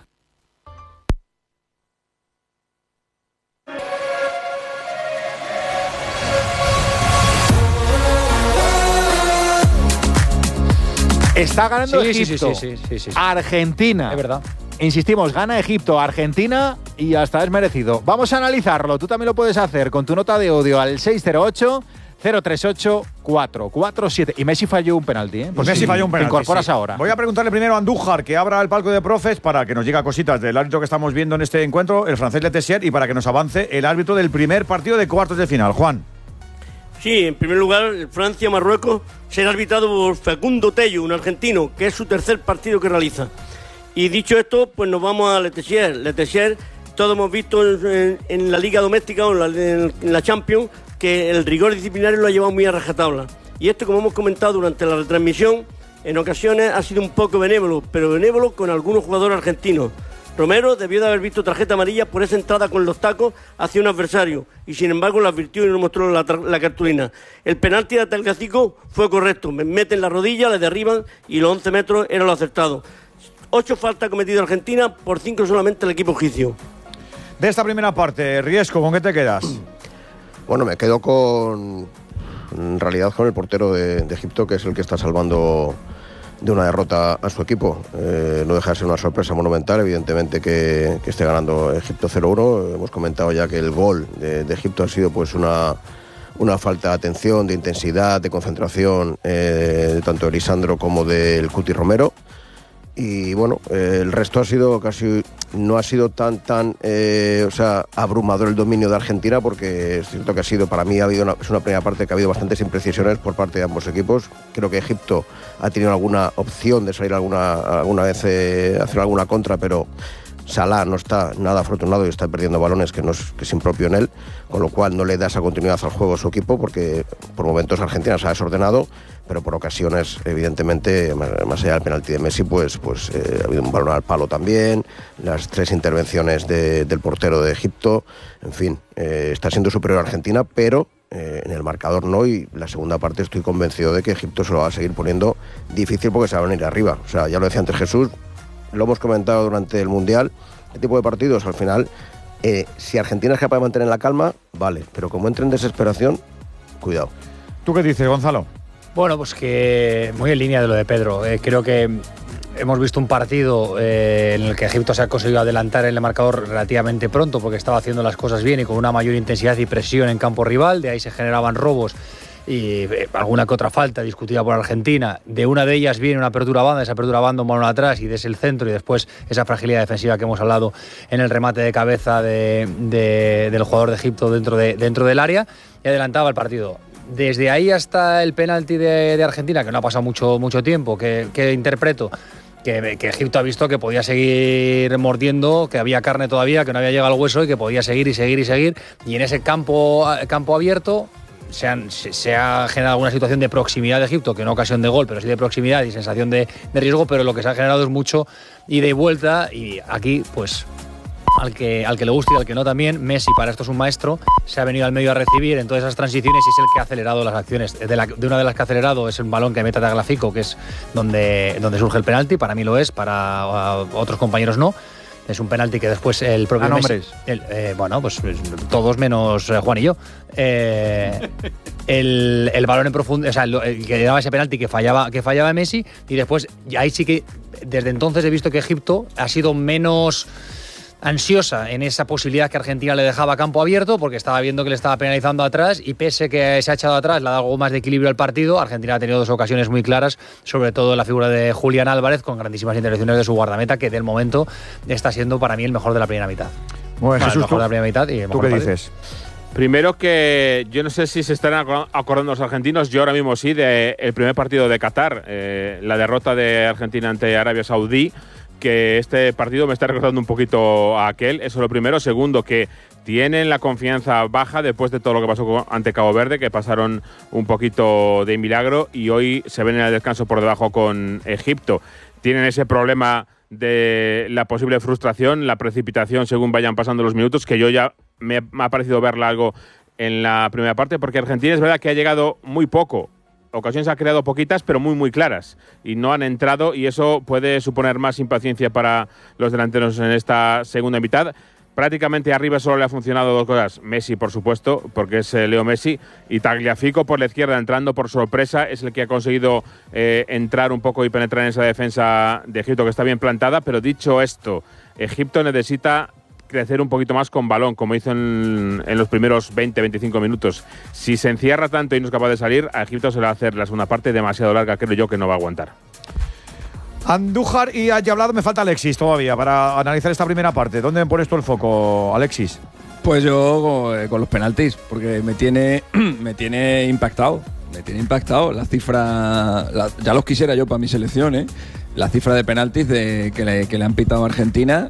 Está ganando Egipto. Sí. Argentina. Es verdad. Insistimos, gana Egipto, Argentina y hasta es merecido. Vamos a analizarlo. Tú también lo puedes hacer con tu nota de audio al 608-038-447. Y Messi falló un penalti, ¿eh? Pues Messi falló un penalti. Te incorporas ahora. Voy a preguntarle primero a Andújar que abra el palco de profes para que nos diga cositas del árbitro que estamos viendo en este encuentro, el francés Letessier, y para que nos avance el árbitro del primer partido de cuartos de final. Juan. Sí, en primer lugar, Francia-Marruecos será arbitrado por Facundo Tello, un argentino, que es su tercer partido que realiza. Y dicho esto, pues nos vamos a Le Tessier, todos hemos visto en la Liga Doméstica o en la Champions que el rigor disciplinario lo ha llevado muy a rajatabla. Y esto, como hemos comentado durante la retransmisión, en ocasiones ha sido un poco benévolo, pero benévolo con algunos jugadores argentinos. Romero debió de haber visto tarjeta amarilla por esa entrada con los tacos hacia un adversario y sin embargo lo advirtió y no mostró la cartulina. El penalti de Tagliafico fue correcto, meten la rodilla, le derriban y los 11 metros era lo acertado. 8 faltas cometidas Argentina, por 5 solamente el equipo egipcio. De esta primera parte, Riesco, ¿con qué te quedas? Bueno, me quedo en realidad con el portero de Egipto, que es el que está salvando de una derrota a su equipo. No deja de ser una sorpresa monumental, evidentemente, que esté ganando Egipto 0-1. Hemos comentado ya que el gol de Egipto ha sido pues una falta de atención, de intensidad, de concentración, tanto de Lisandro como del Cuti Romero. Y bueno, el resto ha sido no ha sido tan abrumador el dominio de Argentina, porque es cierto que ha sido, para mí es una primera parte que ha habido bastantes imprecisiones por parte de ambos equipos. Creo que Egipto ha tenido alguna opción de salir alguna vez a hacer alguna contra, pero Salah no está nada afortunado y está perdiendo balones que es impropio en él, con lo cual no le da esa continuidad al juego a su equipo, porque por momentos Argentina se ha desordenado, pero por ocasiones, evidentemente, más allá del penalti de Messi, pues ha habido un balón al palo también, las 3 intervenciones del portero de Egipto, en fin, está siendo superior a Argentina, pero en el marcador no, y la segunda parte estoy convencido de que Egipto se lo va a seguir poniendo difícil porque se va a venir arriba. O sea, ya lo decía antes Jesús, lo hemos comentado durante el Mundial, este tipo de partidos al final, si Argentina es capaz de mantener la calma, vale, pero como entre en desesperación, cuidado. ¿Tú qué dices, Gonzalo? Bueno, pues que muy en línea de lo de Pedro. Creo que hemos visto un partido en el que Egipto se ha conseguido adelantar en el marcador relativamente pronto porque estaba haciendo las cosas bien y con una mayor intensidad y presión en campo rival. De ahí se generaban robos y alguna que otra falta discutida por Argentina. De una de ellas viene una apertura a banda, esa apertura a banda, un balón atrás y desde el centro, y después esa fragilidad defensiva que hemos hablado en el remate de cabeza del jugador de Egipto dentro del área, y adelantaba el partido. Desde ahí hasta el penalti de Argentina, que no ha pasado mucho tiempo, que interpreto que Egipto ha visto que podía seguir mordiendo, que había carne todavía, que no había llegado al hueso y que podía seguir, y en ese campo abierto se ha generado alguna situación de proximidad de Egipto, que no ocasión de gol, pero sí de proximidad y sensación de riesgo, pero lo que se ha generado es mucho ida y vuelta, y aquí pues al que le guste y al que no también, Messi para esto es un maestro, se ha venido al medio a recibir en todas esas transiciones y es el que ha acelerado las acciones. De una de las que ha acelerado es el balón que mete a Tagliafico, que es donde surge el penalti. Para mí lo es, para otros compañeros no. Es un penalti que después el propio Messi, bueno, pues todos menos Juan y yo. El balón en profundidad, o sea, el que daba ese penalti que fallaba Messi, y después ahí sí que desde entonces he visto que Egipto ha sido menos ansiosa en esa posibilidad que Argentina le dejaba a campo abierto, porque estaba viendo que le estaba penalizando atrás, y pese que se ha echado atrás, le ha dado algo más de equilibrio al partido. Argentina ha tenido 2 ocasiones muy claras, sobre todo la figura de Julián Álvarez, con grandísimas intervenciones de su guardameta, que del momento está siendo para mí el mejor de la primera mitad. Bueno, Jesús, el mejor de la primera mitad y el ¿tú qué dices? Primero, que yo no sé si se están acordando los argentinos, yo ahora mismo sí, del primer partido de Qatar, la derrota de Argentina ante Arabia Saudí, que este partido me está recordando un poquito a aquel. Eso es lo primero. Segundo, que tienen la confianza baja después de todo lo que pasó ante Cabo Verde, que pasaron un poquito de milagro y hoy se ven en el descanso por debajo con Egipto. Tienen ese problema de la posible frustración, la precipitación según vayan pasando los minutos, que yo ya me ha parecido verla algo en la primera parte, porque Argentina es verdad que ha llegado muy poco. Ocasiones ha creado poquitas, pero muy claras, y no han entrado, y eso puede suponer más impaciencia para los delanteros en esta segunda mitad. Prácticamente arriba solo le ha funcionado 2 cosas. Messi, por supuesto, porque es Leo Messi, y Tagliafico por la izquierda entrando por sorpresa, es el que ha conseguido entrar un poco y penetrar en esa defensa de Egipto, que está bien plantada. Pero dicho esto, Egipto necesita crecer un poquito más con balón, como hizo en los primeros 20-25 minutos. Si se encierra tanto y no es capaz de salir, a Egipto se le va a hacer la segunda parte demasiado larga, creo yo que no va a aguantar. Andújar y Hablado, me falta Alexis todavía para analizar esta primera parte. ¿Dónde pones tú el foco, Alexis? Pues yo con los penaltis, porque me tiene impactado. Me tiene impactado la cifra, ya los quisiera yo para mi selección, ¿eh? La cifra de penaltis que le han pitado a Argentina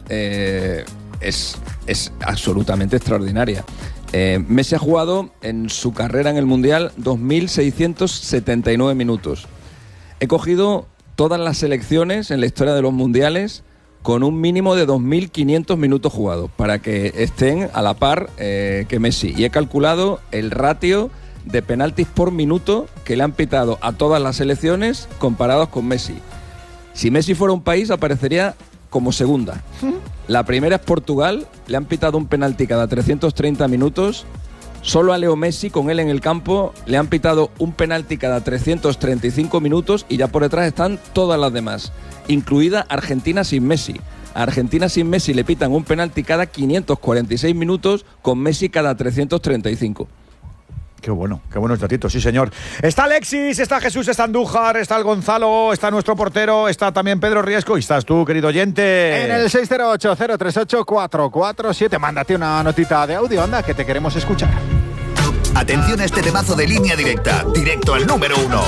es absolutamente extraordinaria. Messi ha jugado en su carrera en el Mundial 2.679 minutos. He cogido todas las selecciones en la historia de los Mundiales con un mínimo de 2.500 minutos jugados para que estén a la par que Messi. Y he calculado el ratio de penaltis por minuto que le han pitado a todas las selecciones comparados con Messi. Si Messi fuera un país, aparecería como segunda. La primera es Portugal, le han pitado un penalti cada 330 minutos. Solo a Leo Messi, con él en el campo, le han pitado un penalti cada 335 minutos y ya por detrás están todas las demás, incluida Argentina sin Messi. A Argentina sin Messi le pitan un penalti cada 546 minutos, con Messi cada 335. Qué buenos datitos, sí señor. Está Alexis, está Jesús, está Andújar, está el Gonzalo, está nuestro portero, está también Pedro Riesco y estás tú, querido oyente. En el 608-038-447, mándate una notita de audio, anda, que te queremos escuchar. Atención a este temazo de Línea Directa, directo al número 1.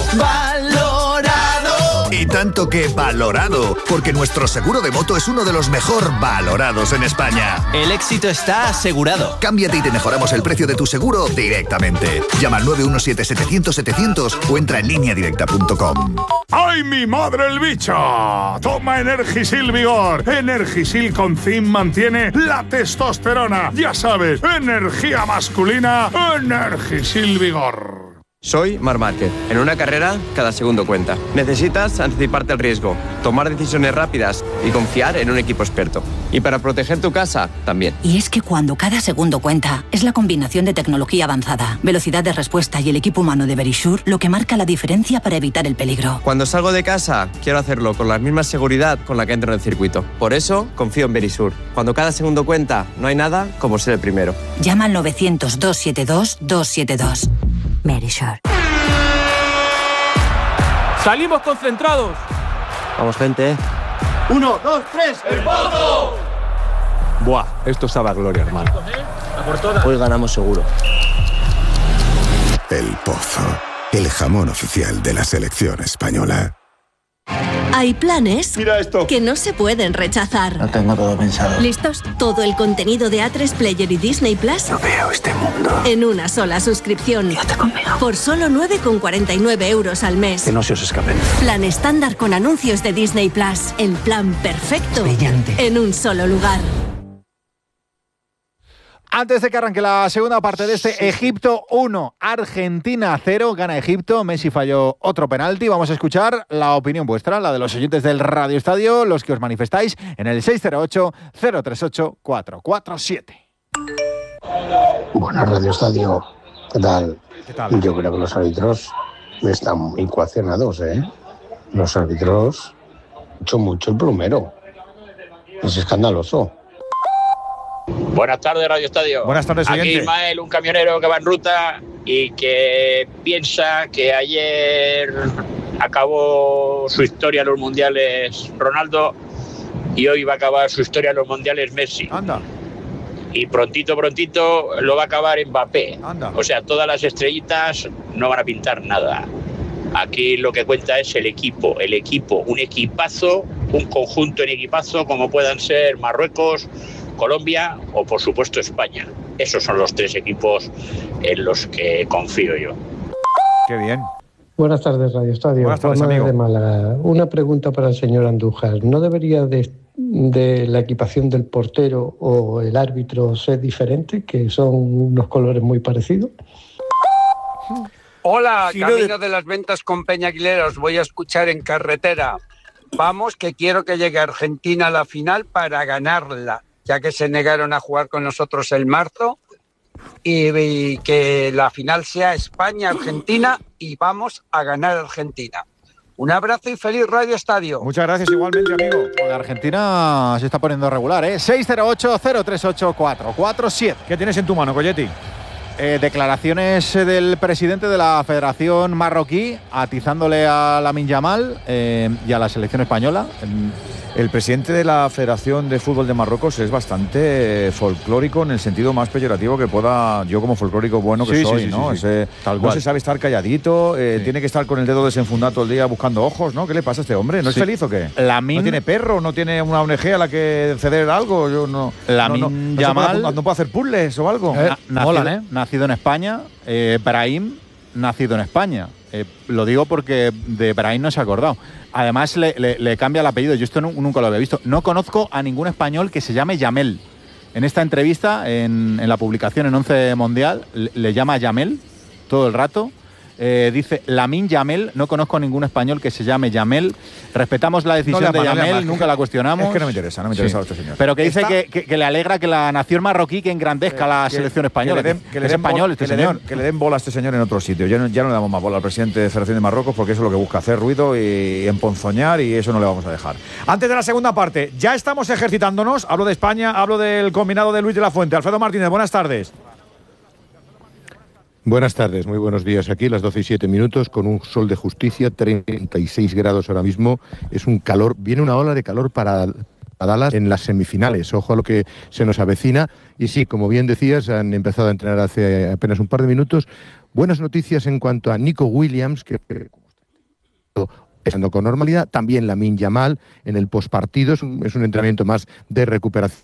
¡Valorado! Y tanto que valorado, porque nuestro seguro de moto es uno de los mejor valorados en España. El éxito está asegurado. Cámbiate y te mejoramos el precio de tu seguro directamente. Llama al 917-700-700 o entra en lineadirecta.com. ¡Ay, mi madre el bicho! Toma Energisil Vigor. Energisil con zinc mantiene la testosterona. Ya sabes, energía masculina, Energisil Vigor. Soy Marc Márquez. En una carrera, cada segundo cuenta. Necesitas anticiparte al riesgo, tomar decisiones rápidas y confiar en un equipo experto. Y para proteger tu casa, también. Y es que cuando cada segundo cuenta, es la combinación de tecnología avanzada, velocidad de respuesta y el equipo humano de Verisure lo que marca la diferencia para evitar el peligro. Cuando salgo de casa, quiero hacerlo con la misma seguridad con la que entro en el circuito. Por eso, confío en Verisure. Cuando cada segundo cuenta, no hay nada como ser el primero. Llama al 900-272-272. Verisure. Salimos concentrados. Vamos, gente. 1, 2, 3, ¡el Pozo! Buah, esto sabe a gloria, hermano. Hoy ganamos seguro. El Pozo, el jamón oficial de la selección española. Hay planes que no se pueden rechazar. Lo tengo todo pensado. ¿Listos? Todo el contenido de A3 Player y Disney Plus. No veo este mundo. En una sola suscripción. Quédate conmigo. Por solo 9,49 € al mes. Que no se os escape. Plan estándar con anuncios de Disney Plus. El plan perfecto. Brillante. En un solo lugar. Antes de que arranque la segunda parte de este Egipto 1, Argentina 0, gana Egipto, Messi falló otro penalti. Vamos a escuchar la opinión vuestra, la de los oyentes del Radio Estadio, los que os manifestáis en el 608-038-447. Buenas, Radio Estadio. ¿Qué tal? ¿Qué tal? Yo creo que los árbitros están muy coaccionados, ¿eh? Los árbitros han hecho mucho el plumero. Es escandaloso. Buenas tardes, Radio Estadio. Buenas tardes, Aquí oyente. Ismael, un camionero que va en ruta y que piensa que ayer acabó su historia en los mundiales Ronaldo y hoy va a acabar su historia en los mundiales Messi. Anda. Y prontito lo va a acabar Mbappé. Anda. O sea, todas las estrellitas no van a pintar nada. Aquí lo que cuenta es el equipo, un equipazo, un conjunto en equipazo como puedan ser Marruecos, Colombia o por supuesto España. Esos son los tres equipos en los que confío yo. Qué bien. Buenas tardes, Radio Estadio. Buenas tardes, Juanma amigo. de Málaga. Una pregunta para el señor Andújar. ¿No debería de la equipación del portero o el árbitro ser diferente, que son unos colores muy parecidos? Hola, Si no camino de las ventas con Peña Aguilera, os voy a escuchar en carretera. Vamos, que quiero que llegue Argentina a la final para ganarla, ya que se negaron a jugar con nosotros el marzo, y que la final sea España-Argentina y vamos a ganar Argentina. Un abrazo y feliz Radio Estadio. Muchas gracias igualmente, amigo. La Argentina se está poniendo regular, ¿eh? 608-038-447. ¿Qué tienes en tu mano, Coyetti? Declaraciones del presidente de la Federación Marroquí atizándole a Lamine Yamal y a la selección española. El presidente de la Federación de Fútbol de Marruecos es bastante folclórico en el sentido más peyorativo que pueda, yo como folclórico bueno que soy, ¿no? No se sabe estar calladito, tiene que estar con el dedo desenfundado todo el día buscando ojos, ¿no? ¿Qué le pasa a este hombre? ¿No es feliz o qué? Lamine... ¿No tiene perro? ¿No tiene una ONG a la que ceder algo? Yo no. Lamine Yamal... ¿No puede hacer puzzles o algo? Nacido en España, Brahim, nacido en España. Lo digo porque de Brahim no se ha acordado. Además le cambia el apellido. Yo esto nunca lo había visto. No conozco a ningún español que se llame Yamel. En esta entrevista, en la publicación en 11 Mundial, le llama Yamel todo el rato. Dice Lamine Yamal. No conozco a ningún español que se llame Yamel. Respetamos la decisión de Yamel, nunca la cuestionamos. Es que no me interesa a este señor. Pero que dice que le alegra que la nación marroquí que engrandezca la selección española. Que le den bola a este señor en otro sitio. Ya no le damos más bola al presidente de Federación de Marruecos porque eso es lo que busca, hacer ruido y emponzoñar, y eso no le vamos a dejar. Antes de la segunda parte, ya estamos ejercitándonos. Hablo de España, hablo del combinado de Luis de la Fuente. Alfredo Martínez, buenas tardes. Buenas tardes, muy buenos días. Aquí las 12:07 con un sol de justicia, 36 grados ahora mismo. Es un calor, viene una ola de calor para Dallas en las semifinales. Ojo a lo que se nos avecina. Y sí, como bien decías, han empezado a entrenar hace apenas un par de minutos. Buenas noticias en cuanto a Nico Williams, que está con normalidad. También Lamine Yamal en el postpartido. Es un entrenamiento más de recuperación.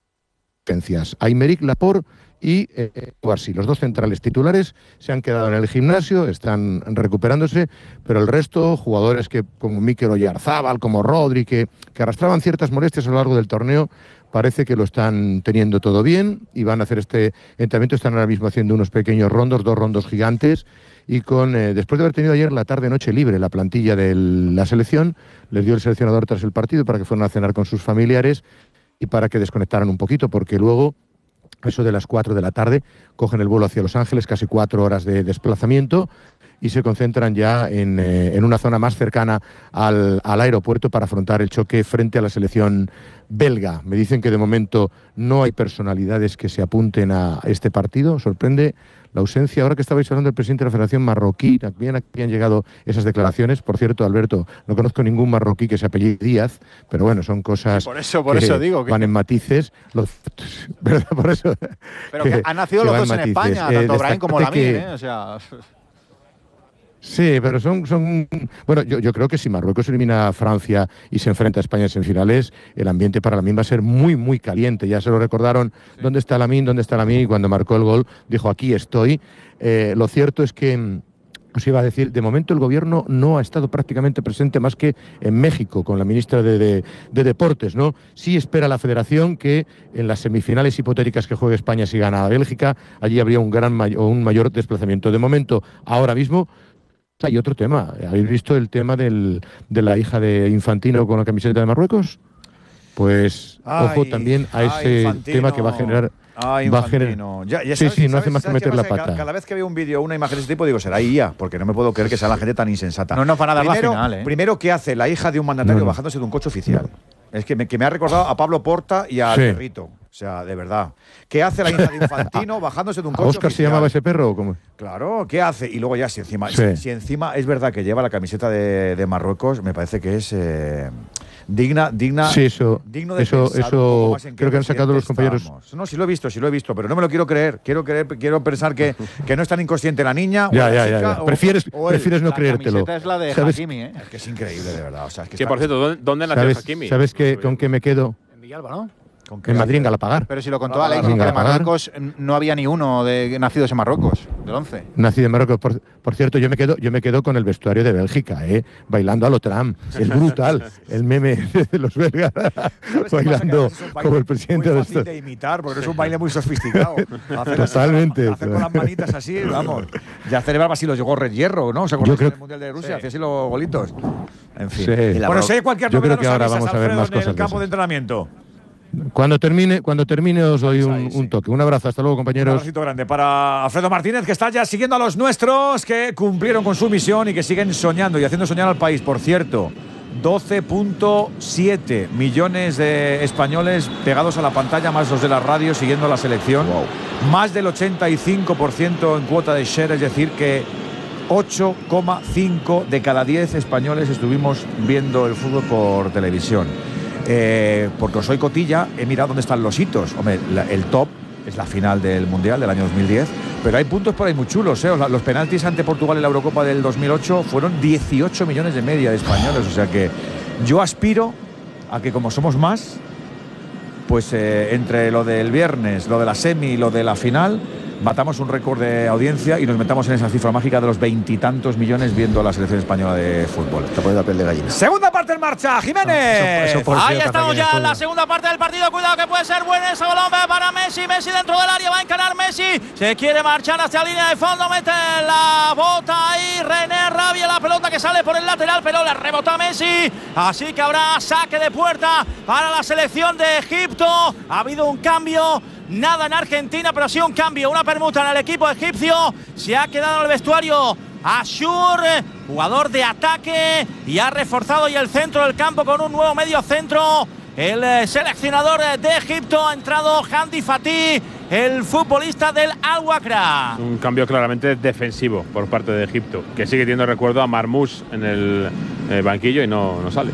Aymeric Laporte y Guarsi, los dos centrales titulares, se han quedado en el gimnasio, están recuperándose, pero el resto, jugadores que como Mikel Oyarzábal, como Rodri, que arrastraban ciertas molestias a lo largo del torneo, parece que lo están teniendo todo bien y van a hacer este entrenamiento. Están ahora mismo haciendo unos pequeños rondos, 2 rondos gigantes, y después de haber tenido ayer la tarde-noche libre la plantilla de la selección, les dio el seleccionador tras el partido para que fueran a cenar con sus familiares y para que desconectaran un poquito, porque luego, eso de las 4 de la tarde, cogen el vuelo hacia Los Ángeles, casi 4 horas de desplazamiento, y se concentran ya en una zona más cercana al aeropuerto para afrontar el choque frente a la selección belga. Me dicen que de momento no hay personalidades que se apunten a este partido. Sorprende la ausencia. Ahora que estabais hablando del presidente de la Federación Marroquí, también aquí han llegado esas declaraciones. Por cierto, Alberto, no conozco ningún marroquí que se apellide Díaz, pero bueno, son cosas por eso digo que van en matices. ¿Verdad? Por eso. Pero que han nacido los dos en España, tanto Brahim como Lamine, o sea... Sí, pero son bueno, yo creo que si Marruecos elimina a Francia y se enfrenta a España en semifinales, el ambiente para Lamine va a ser muy, muy caliente. Ya se lo recordaron, sí. ¿Dónde está Lamine? Y cuando marcó el gol dijo, aquí estoy. Lo cierto es que, os iba a decir, de momento el gobierno no ha estado prácticamente presente más que en México, con la ministra de Deportes, ¿no? Sí espera la Federación que en las semifinales hipotéticas que juegue España si gana a Bélgica, allí habría un mayor desplazamiento. De momento, ahora mismo... Hay otro tema. ¿Habéis visto el tema de la hija de Infantino con la camiseta de Marruecos? Pues ojo también a ese Infantino. Tema que va a generar... Sí, no hace más que meter la pata. Cada vez que veo un vídeo o una imagen de ese tipo digo, será IA, porque no me puedo creer que sea la gente tan insensata. No nos van a dar la final, Primero, ¿qué hace la hija de un mandatario bajándose de un coche oficial? Es que me ha recordado a Pablo Porta y a Perrito. O sea, de verdad. ¿Qué hace la hija de Infantino bajándose de un coche ¿Oscar oficial? se llamaba ese perro o cómo? Claro, ¿qué hace? Y luego ya, si encima es verdad que lleva la camiseta de Marruecos, me parece que es digna sí, eso, digno de eso creo que han sacado los compañeros. No, sí lo he visto, pero no me lo quiero creer. Quiero pensar que no es tan inconsciente la niña. Ya. Prefieres no creértelo. La camiseta es la de Hakimi, Es que es increíble, de verdad. O sea, es que por cierto, ¿dónde nació Hakimi? ¿Sabes con qué me quedo? En Villalba, ¿no? En Madrid, en Galapagar. Pero si lo contó Alex, que en Marruecos no había ni uno de nacidos en Marruecos, del 11. Nacido en Marruecos. Por cierto, yo me quedo con el vestuario de Bélgica, bailando a lo Trump. Es brutal el meme de los belgas bailando como el presidente de esto. De imitar, porque es un baile muy sofisticado. Totalmente. Hacer con las manitas así, vamos. Ya celebraba así los gorres hierro, ¿no? ¿Se acuerdan del Mundial de Rusia? Hacía así los golitos. En fin. Sí. Bueno, si hay cualquier yo novedad, creo que ahora vamos a ver más cosas en el campo de entrenamiento. Cuando termine os doy un toque. Un abrazo, hasta luego, compañeros. Un abracito grande para Alfredo Martínez, que está ya siguiendo a los nuestros, que cumplieron con su misión y que siguen soñando y haciendo soñar al país. Por cierto, 12.7 millones de españoles pegados a la pantalla, más los de la radio siguiendo la selección. Más del 85% en cuota de share, es decir que 8,5 de cada 10 españoles estuvimos viendo el fútbol por televisión. Porque soy cotilla, he mirado dónde están los hitos. Hombre, el top es la final del Mundial del año 2010, pero hay puntos por ahí muy chulos, ¿eh? Los penaltis ante Portugal en la Eurocopa del 2008 fueron 18 millones de media de españoles, o sea que yo aspiro a que, como somos más, pues entre lo del viernes, lo de la semi y lo de la final, batamos un récord de audiencia y nos metamos en esa cifra mágica de los 20 y tantos millones viendo la selección española de fútbol. Está poniendo la piel de gallina. Segunda parte en marcha, Jiménez. Ahí estamos ya en la segunda parte del partido. Cuidado que puede ser bueno ese balón para Messi. Messi dentro del área, va a encarar Messi. Se quiere marchar hacia la línea de fondo, mete la bota ahí. René Rabia, la pelota que sale por el lateral, pero la rebota Messi. Así que habrá saque de puerta para la selección de Egipto. Ha habido un cambio. Nada en Argentina, pero sí un cambio, una permuta en el equipo egipcio. Se ha quedado en el vestuario Ashur, jugador de ataque, y ha reforzado ya el centro del campo con un nuevo medio centro. El seleccionador de Egipto ha entrado Hamdi Fatih, el futbolista del Al-Wakra. Un cambio claramente defensivo por parte de Egipto, que sigue teniendo recuerdo a Marmoush en el banquillo y no sale.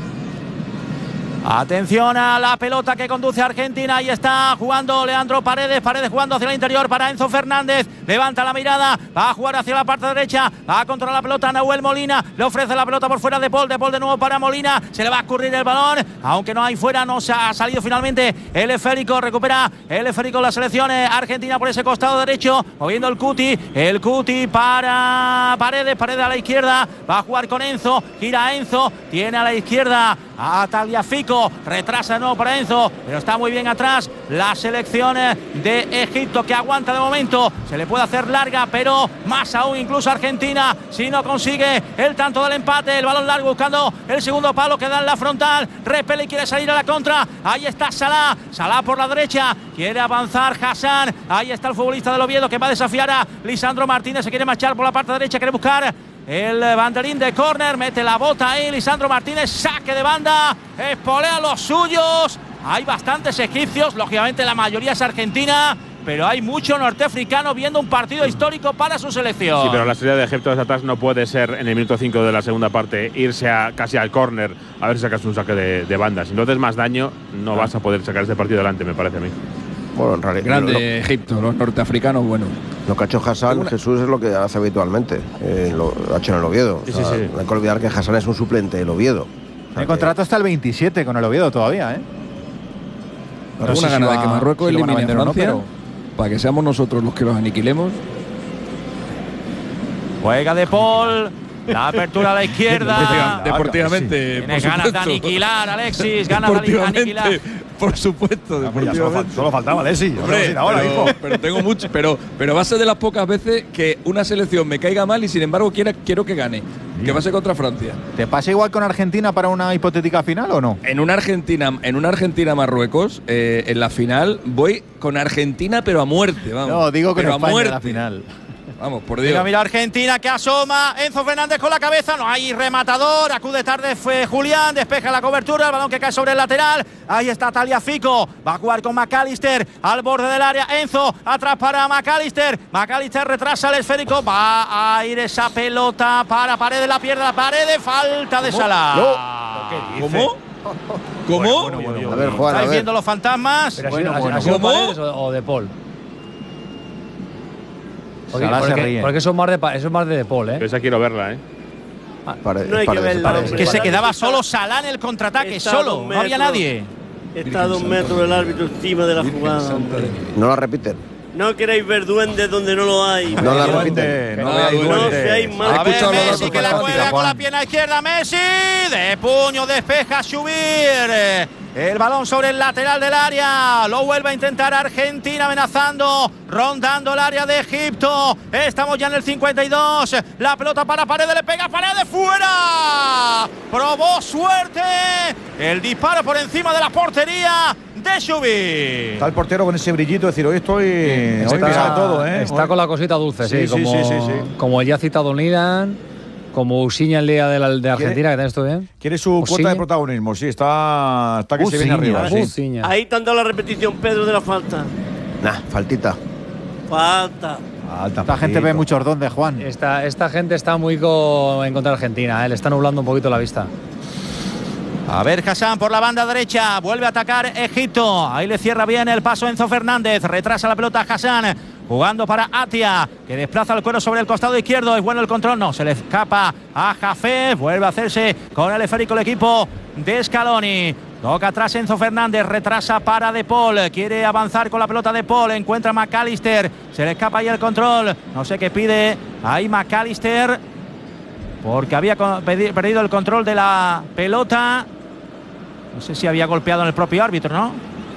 Atención a la pelota que conduce a Argentina. Ahí está jugando Leandro Paredes. Paredes jugando hacia el interior para Enzo Fernández. Levanta la mirada. Va a jugar hacia la parte derecha. Va a controlar la pelota Nahuel Molina. Le ofrece la pelota por fuera de Paul. De Paul de nuevo para Molina. Se le va a escurrir el balón. Aunque no hay fuera, no se ha salido finalmente el esférico. Recupera el esférico la selección argentina por ese costado derecho. Moviendo el Cuti. El Cuti para Paredes. Paredes a la izquierda. Va a jugar con Enzo. Gira Enzo. Tiene a la izquierda a Tagliafico. Retrasa de nuevo para Enzo, pero está muy bien atrás la selección de Egipto, que aguanta de momento. Se le puede hacer larga, pero más aún incluso Argentina, si no consigue el tanto del empate. El balón largo buscando el segundo palo que da en la frontal. Repele y quiere salir a la contra. Ahí está Salah. Salah por la derecha. Quiere avanzar Hassan. Ahí está el futbolista del Oviedo que va a desafiar a Lisandro Martínez. Se quiere marchar por la parte derecha. Quiere buscar el banderín de córner, mete la bota ahí Lisandro Martínez, saque de banda, espolea a los suyos. Hay bastantes egipcios, lógicamente la mayoría es argentina, pero hay mucho norteafricano viendo un partido histórico para su selección. Sí, pero la salida de Egipto desde atrás no puede ser en el minuto 5 de la segunda parte irse casi al córner a ver si sacas un saque de banda. Si no haces más daño, no vas a poder sacar este partido adelante, me parece a mí. Bueno, en realidad, grande Egipto, los norteafricanos, bueno. Lo que ha hecho Hassan, Jesús, es lo que hace habitualmente. Lo ha hecho en el Oviedo. Sí, o sea, sí. No hay que olvidar que Hassan es un suplente del Oviedo. El contrato hasta el 27 con el Oviedo todavía, ¿eh? Alguna gana de que Marruecos elimine a Francia, pero para que seamos nosotros los que los aniquilemos. Juega de Paul. La apertura a la izquierda. Deportivamente. Tienes ganas de aniquilar, Alexis. Ganas de aniquilar. Por supuesto, deportivamente. Solo faltaba Alexis. Hombre, pero tengo mucho. Pero va a ser de las pocas veces que una selección me caiga mal y sin embargo quiero que gane. Que va a ser contra Francia. ¿Te pasa igual con Argentina para una hipotética final o no? En una Argentina-Marruecos, en la final, voy con Argentina, pero a muerte. Vamos. No, digo con pero España a muerte. en la final. Vamos, por Dios. Mira Argentina que asoma. Enzo Fernández con la cabeza. No hay rematador. Acude tarde fue Julián. Despeja la cobertura. El balón que cae sobre el lateral. Ahí está Tagliafico. Va a jugar con McAllister al borde del área. Enzo atrás para McAllister. McAllister retrasa el esférico. Va a ir esa pelota para Paredes. La pierde la Paredes. Falta de Salah. No. ¿Cómo? ¿Cómo? Bueno. A ver, Juan, ¿Estáis viendo los fantasmas? ¿Ha sido Paredes o de Paul? Porque eso es más de Paul, ¿eh? Esa quiero verla, ¿eh? No hay que verla. Es que se quedaba solo Salah en el contraataque, solo. No había nadie. Está a 2 metros el árbitro encima de la jugada. No la repiten. No queréis ver duendes donde no lo hay. No la repiten. No seáis malos. A ver, Messi que la juega con la pierna izquierda. Messi de puño despeja subir. El balón sobre el lateral del área. Lo vuelve a intentar Argentina amenazando, rondando el área de Egipto. Estamos ya en el 52. La pelota para Paredes, le pega Paredes fuera. Probó suerte. El disparo por encima de la portería de Xubí. Está el portero con ese brillito, decir, hoy estoy. Hoy me sale todo, ¿eh? Está con la cosita dulce, sí. Como el ya citado Nilan. como Usiña el día de Argentina, que tenés tú bien. Quiere su cuota de protagonismo, sí, está que se viene arriba. Sí. Ahí te han dado la repetición, Pedro, de la falta. Nah, faltita. Falta. Esta gente ve muchos donde, Juan. Esta gente está muy en contra de Argentina, le está nublando un poquito la vista. A ver, Hassan por la banda derecha, vuelve a atacar Egipto. Ahí le cierra bien el paso Enzo Fernández, retrasa la pelota Hassan, jugando para Atia, que desplaza el cuero sobre el costado izquierdo. Es bueno el control, no, se le escapa a Jafé, vuelve a hacerse con el esférico el equipo de Scaloni. Toca atrás Enzo Fernández, retrasa para De Paul, quiere avanzar con la pelota De Paul, encuentra a McAllister, se le escapa ahí el control, no sé qué pide ahí McAllister, porque había perdido el control de la pelota. No sé si había golpeado en el propio árbitro, ¿no?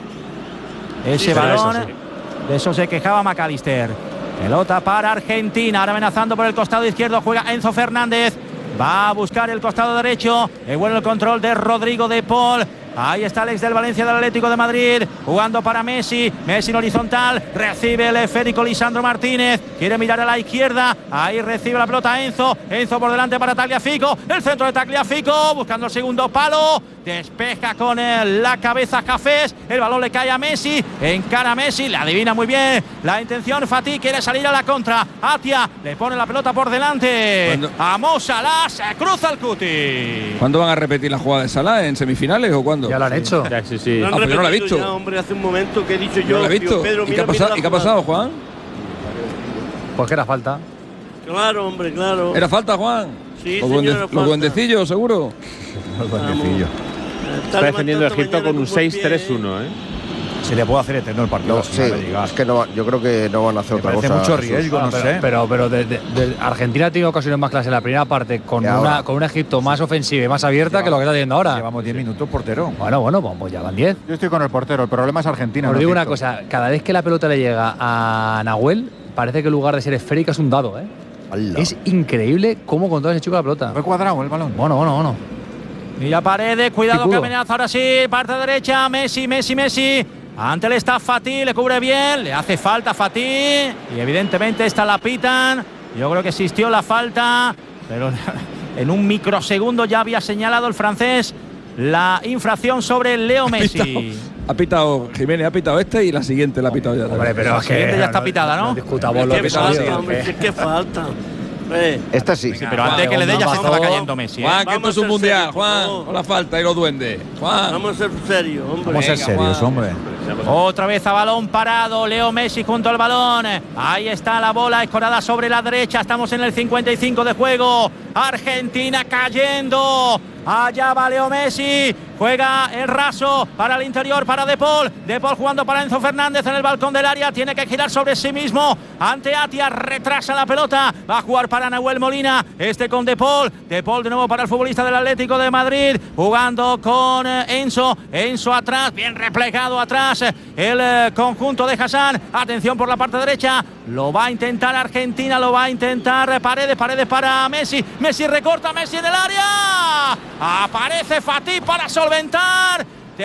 Ese balón, de eso se quejaba McAllister. Pelota para Argentina, ahora amenazando por el costado izquierdo, juega Enzo Fernández. Va a buscar el costado derecho. Es bueno el control de Rodrigo De Paul. Ahí está el ex del Valencia del Atlético de Madrid, jugando para Messi. Messi en horizontal, recibe el esférico Lisandro Martínez. Quiere mirar a la izquierda. Ahí recibe la pelota Enzo. Enzo por delante para Tagliafico. El centro de Tagliafico, buscando el segundo palo. Despeja con la cabeza Cafés. El balón le cae a Messi. Encara a Messi, la adivina muy bien la intención. Fatih quiere salir a la contra. Atia le pone la pelota por delante. A Mo Salah, se cruza el cuti. ¿Cuándo van a repetir la jugada de Salah? ¿En semifinales o cuándo? Ya lo han hecho. Sí. Lo han pues yo no lo he visto. Ya, hombre, hace un momento que he dicho yo. No lo he visto. Pedro, ¿Y qué ha pasado, Juan? Pues que era falta. Claro, hombre, claro. ¿Era falta, Juan? Sí, los duendecillos, seguro. Los duendecillos. Está defendiendo Egipto con un 6-3-1, Se le puede hacer eterno el partido. No, sí, es que no, yo creo que no van a hacer otra cosa. Mucho riesgo, no sé. Pero Argentina ha tenido ocasiones más claras en la primera parte con un Egipto más ofensiva y más abierta que lo que está teniendo ahora. Llevamos 10 minutos, portero. Bueno, pues ya van 10. Yo estoy con el portero, el problema es Argentina. Os digo una cosa, cada vez que la pelota le llega a Nahuel, parece que en lugar de ser esférica es un dado, Es increíble cómo controla ese chico la pelota. Fue cuadrado el balón. Bueno. Mira Paredes, cuidado que amenaza ahora sí, parte derecha, Messi. Ante el está Fatih, le cubre bien, le hace falta a Fatih y evidentemente esta la pitan. Yo creo que existió la falta, pero en un microsegundo ya había señalado el francés la infracción sobre Leo Messi. Ha pitado Jiménez, ha pitado y la siguiente la ha pitado ya. Hombre, pero la siguiente ya está pitada, ¿no? Discutamos lo que falta, hombre, ¿qué falta? Esta sí. Pero antes que le dé ya se estaba cayendo Messi. Juan, que esto es un mundial, Juan. Con la falta y los duendes. Juan. Vamos a ser serios, hombre. Vamos a ser serios, hombre. Otra vez a balón parado, Leo Messi junto al balón. Ahí está la bola escorada sobre la derecha. Estamos en el 55 de juego. Argentina cayendo. Allá va Leo Messi. Juega el raso para el interior para De Paul. De Paul jugando para Enzo Fernández en el balcón del área. Tiene que girar sobre sí mismo. Ante Atia, retrasa la pelota. Va a jugar para Nahuel Molina. Con De Paul. De Paul de nuevo para el futbolista del Atlético de Madrid. Jugando con Enzo. Enzo atrás, bien replegado atrás. El conjunto de Hassan. Atención por la parte derecha. Lo va a intentar Argentina. Lo va a intentar Paredes para Messi. Messi recorta, Messi en el área. Aparece Fatih para solventar.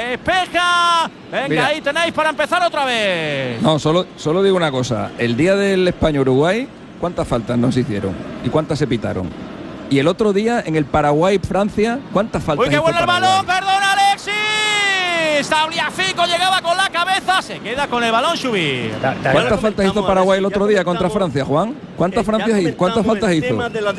Despeja. Venga, mira, ahí tenéis para empezar otra vez. No, solo digo una cosa. El día del España-Uruguay, ¿cuántas faltas nos hicieron? ¿Y cuántas se pitaron? Y el otro día, en el Paraguay-Francia, ¿cuántas faltas? ¡Uy, qué bueno el balón! ¡Perdona, Alexis! Tagliafico llegaba con la cabeza, se queda con el balón subir. ¿Cuántas faltas hizo Paraguay el otro día contra Francia, Juan? ¿Cuántas faltas hizo?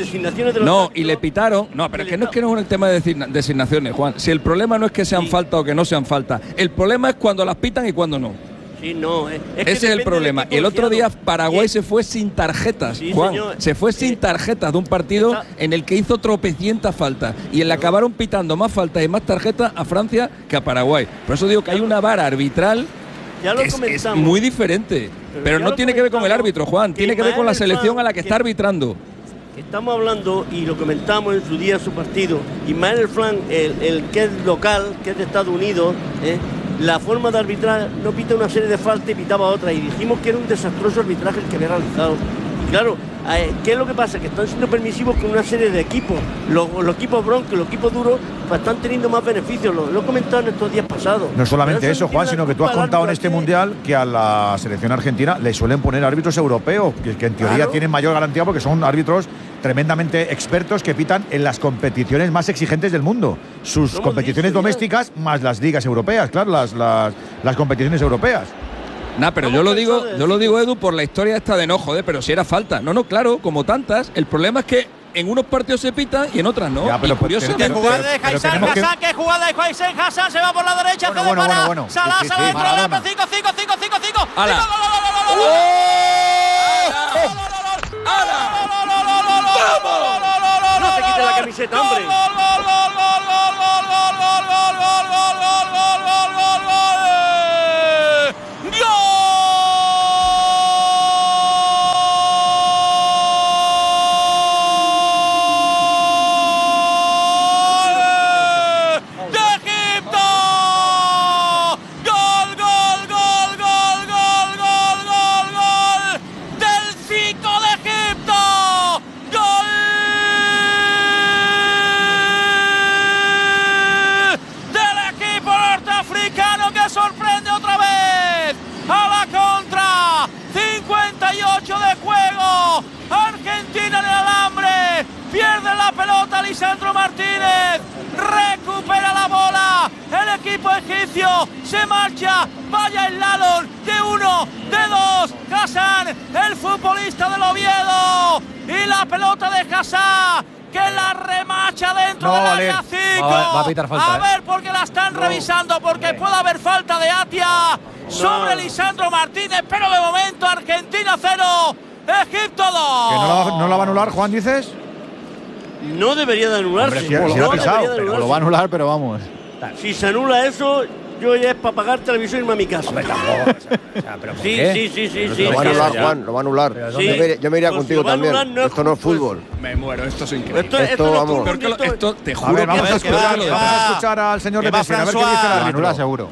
No, y le pitaron. No, pero es que no es un tema de designaciones, Juan. Si el problema no es que sean falta o que no sean falta, el problema es cuando las pitan y cuando no. Sí, no, ese es el problema. Y el otro día Paraguay se fue sin tarjetas, Juan. Señor. Se fue sin tarjetas de un partido en el que hizo tropecientas faltas. Y en el acabaron pitando más faltas y más tarjetas a Francia que a Paraguay. Por eso digo que hay una vara arbitral que es muy diferente. Pero no tiene que ver con el árbitro, Juan. Tiene que ver con la selección a la que está arbitrando. Estamos hablando, y lo comentamos en su día, su partido. Ismael Flan, el que es local, que es de Estados Unidos, la forma de arbitrar, no pita una serie de faltas y pitaba otra, y dijimos que era un desastroso arbitraje el que había realizado, Claro, ¿qué es lo que pasa? Que están siendo permisivos con una serie de equipos. Los equipos broncos, los equipos duros, pues están teniendo más beneficios. Lo he comentado en estos días pasados. No solamente eso, Juan, sino que tú has contado en este Mundial que a la selección argentina le suelen poner árbitros europeos, que en teoría tienen mayor garantía porque son árbitros tremendamente expertos que pitan en las competiciones más exigentes del mundo. Sus competiciones domésticas más las ligas europeas, claro, las competiciones europeas. Pero yo lo digo, Edu, por la historia esta de no, joder, pero si era falta. No, claro, como tantas. El problema es que en unos partidos se pita y en otras no. Ya, pero que jugada de Hassan, que jugada de Hassan, se va por la derecha, bueno. Salah dentro de 5. ¡Hala! No te quites la camiseta, hombre. Lisandro Martínez recupera la bola, el equipo egipcio se marcha, vaya el slalom de 1, de 2, Hassan, el futbolista del Oviedo, y la pelota de Hassan que la remacha dentro del área 5. Va a pitar falta, a ver, porque la están revisando, porque puede haber falta de Atia sobre Lisandro Martínez, pero de momento Argentina 0, Egipto 2. ¿Que no la va a anular, Juan, dices? No debería de anularse. Hombre, si ha pisado, pero lo va a anular, pero vamos. Si se anula eso, yo ya es para pagar televisión y irme a mi casa. Hombre, tampoco. Sí. Lo va a anular, Juan, lo va a anular. Yo me iría contigo también. Esto no es fútbol. Me muero, esto es increíble. Esto vamos. Esto te juro. A ver, vamos a escuchar al señor de Messi, a ver qué dice el árbitro. Anula seguro.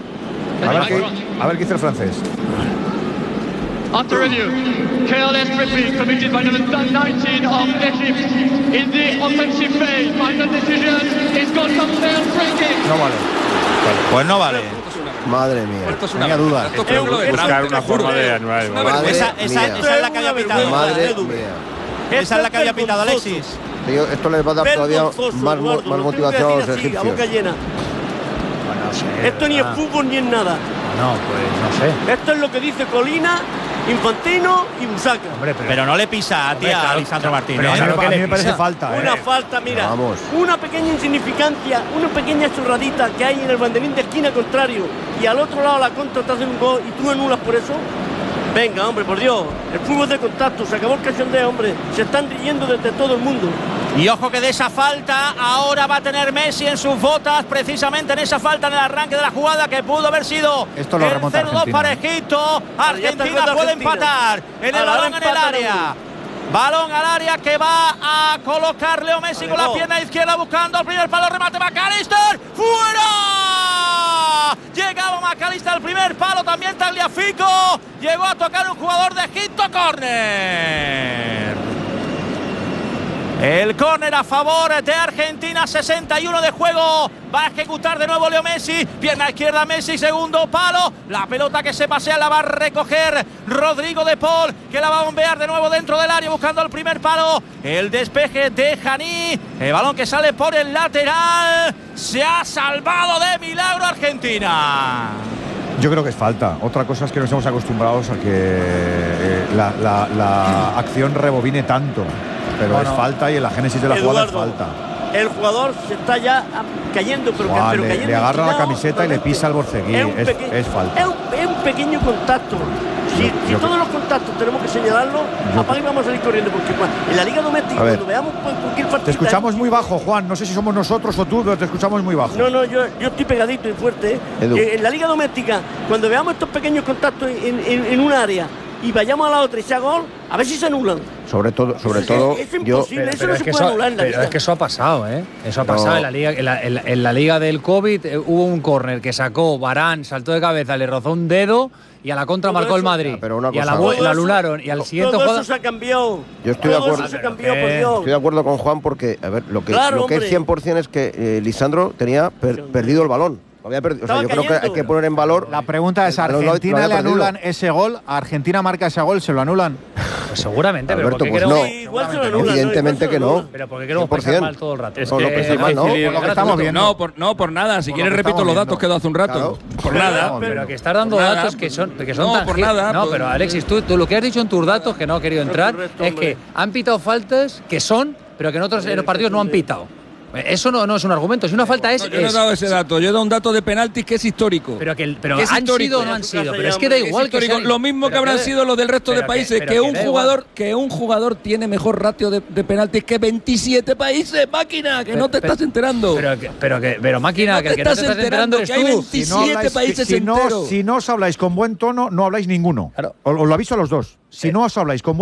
A ver qué dice el francés. After review, careless tripping committed by number 19 of Egypt in the offensive phase. Final decision is going to fail breaking. No vale. Pues no vale. Madre mía. Esto es una duda. Esto creo que lo de buscar una forma de anular. Esa es la que había pitado. Madre mía. Esa es la que había pitado Alexis. Tío, esto les va a dar todavía más motivación a los egipcios. A boca llena. Esto ni es fútbol ni es nada. No, pues no sé. Esto es lo que dice Colina, Infantino y Busaka. Hombre, pero no le pisa a tía a Lisandro Martínez. Pero a mí me parece falta. Una falta, mira. Vamos. Una pequeña insignificancia, una pequeña chorradita que hay en el banderín de esquina contrario y al otro lado la contra te hacen un gol y tú anulas por eso. Venga, hombre, por Dios. El fútbol de contacto, se acabó el cachondeo, hombre. Se están riendo desde todo el mundo. Y ojo que de esa falta ahora va a tener Messi en sus botas, precisamente en esa falta en el arranque de la jugada que pudo haber sido esto lo el remonta 0-2 para Egipto. Argentina puede empatar en el balón en el área. Balón al área que va a colocar Leo Messi con la pierna izquierda buscando el primer palo, remate McAllister, ¡fuera! Llegaba McAllister al primer palo, también Tagliafico, llegó a tocar un jugador de Egipto, córner. El córner a favor de Argentina, 61 de juego. Va a ejecutar de nuevo Leo Messi. Pierna izquierda Messi, segundo palo. La pelota que se pasea la va a recoger Rodrigo de Paul, que la va a bombear de nuevo dentro del área buscando el primer palo. El despeje de Janí. El balón que sale por el lateral. Se ha salvado de milagro Argentina. Yo creo que es falta. Otra cosa es que no estamos acostumbrados a que la acción rebobine tanto. Pero es falta y en la génesis de la jugada es falta. El jugador se está ya cayendo, pero cayendo. Le agarra la camiseta y le pisa al Borceguí. Es falta. Es un pequeño contacto. Si todos los contactos tenemos que señalarlo, apaga y vamos a salir corriendo. Porque en la liga doméstica, cuando veamos cualquier partido. Te escuchamos muy bajo, Juan. No sé si somos nosotros o tú, pero te escuchamos muy bajo. No, yo estoy pegadito y fuerte. En la liga doméstica, cuando veamos estos pequeños contactos en un área y vayamos a la otra y sea gol, a ver si se anulan. Sobre todo, es imposible, eso no se puede anular en la liga. Es que eso ha pasado, ¿eh? Eso ha pasado en la liga. En la liga del COVID hubo un córner que sacó Varane, saltó de cabeza, le rozó un dedo y a la contra marcó el Madrid. Y a la lo anularon. Y al siguiente todo eso se ha cambiado. Yo estoy de acuerdo. Estoy de acuerdo con Juan porque, a ver, lo que es 100% es que Lisandro tenía perdido el balón. Había perdido. O sea, yo creo que hay que poner en valor. La pregunta es: ¿a Argentina le anulan ese gol? ¿A Argentina marca ese gol? ¿Se lo anulan? Pues seguramente, Alberto, pero pues no. Evidentemente que no. Pero porque queremos pensar mal todo el rato. Es que es mal, ¿no? Por lo que estamos viendo. No, por nada. Si quieres repito los datos que he dado hace un rato. Por nada. Pero que estás dando datos que son no, por nada. No, pero Alexis, tú lo que has dicho en tus datos, que no ha querido entrar, es que han pitado faltas que son, pero que en otros partidos no han pitado. Eso no es un argumento, si una falta es. Yo no he dado ese dato, yo he dado un dato de penaltis que es histórico. Pero que es han sido o no han sido, pero es que da igual que sean, lo mismo que habrán sido los del resto de países, que un jugador tiene mejor ratio de penaltis que 27 países, máquina, que no te estás enterando. Pero máquina, que no te estás enterando que hay 27 países enteros. Si no os habláis con buen tono, no habláis ninguno. Os lo aviso a los dos. Si no os habláis con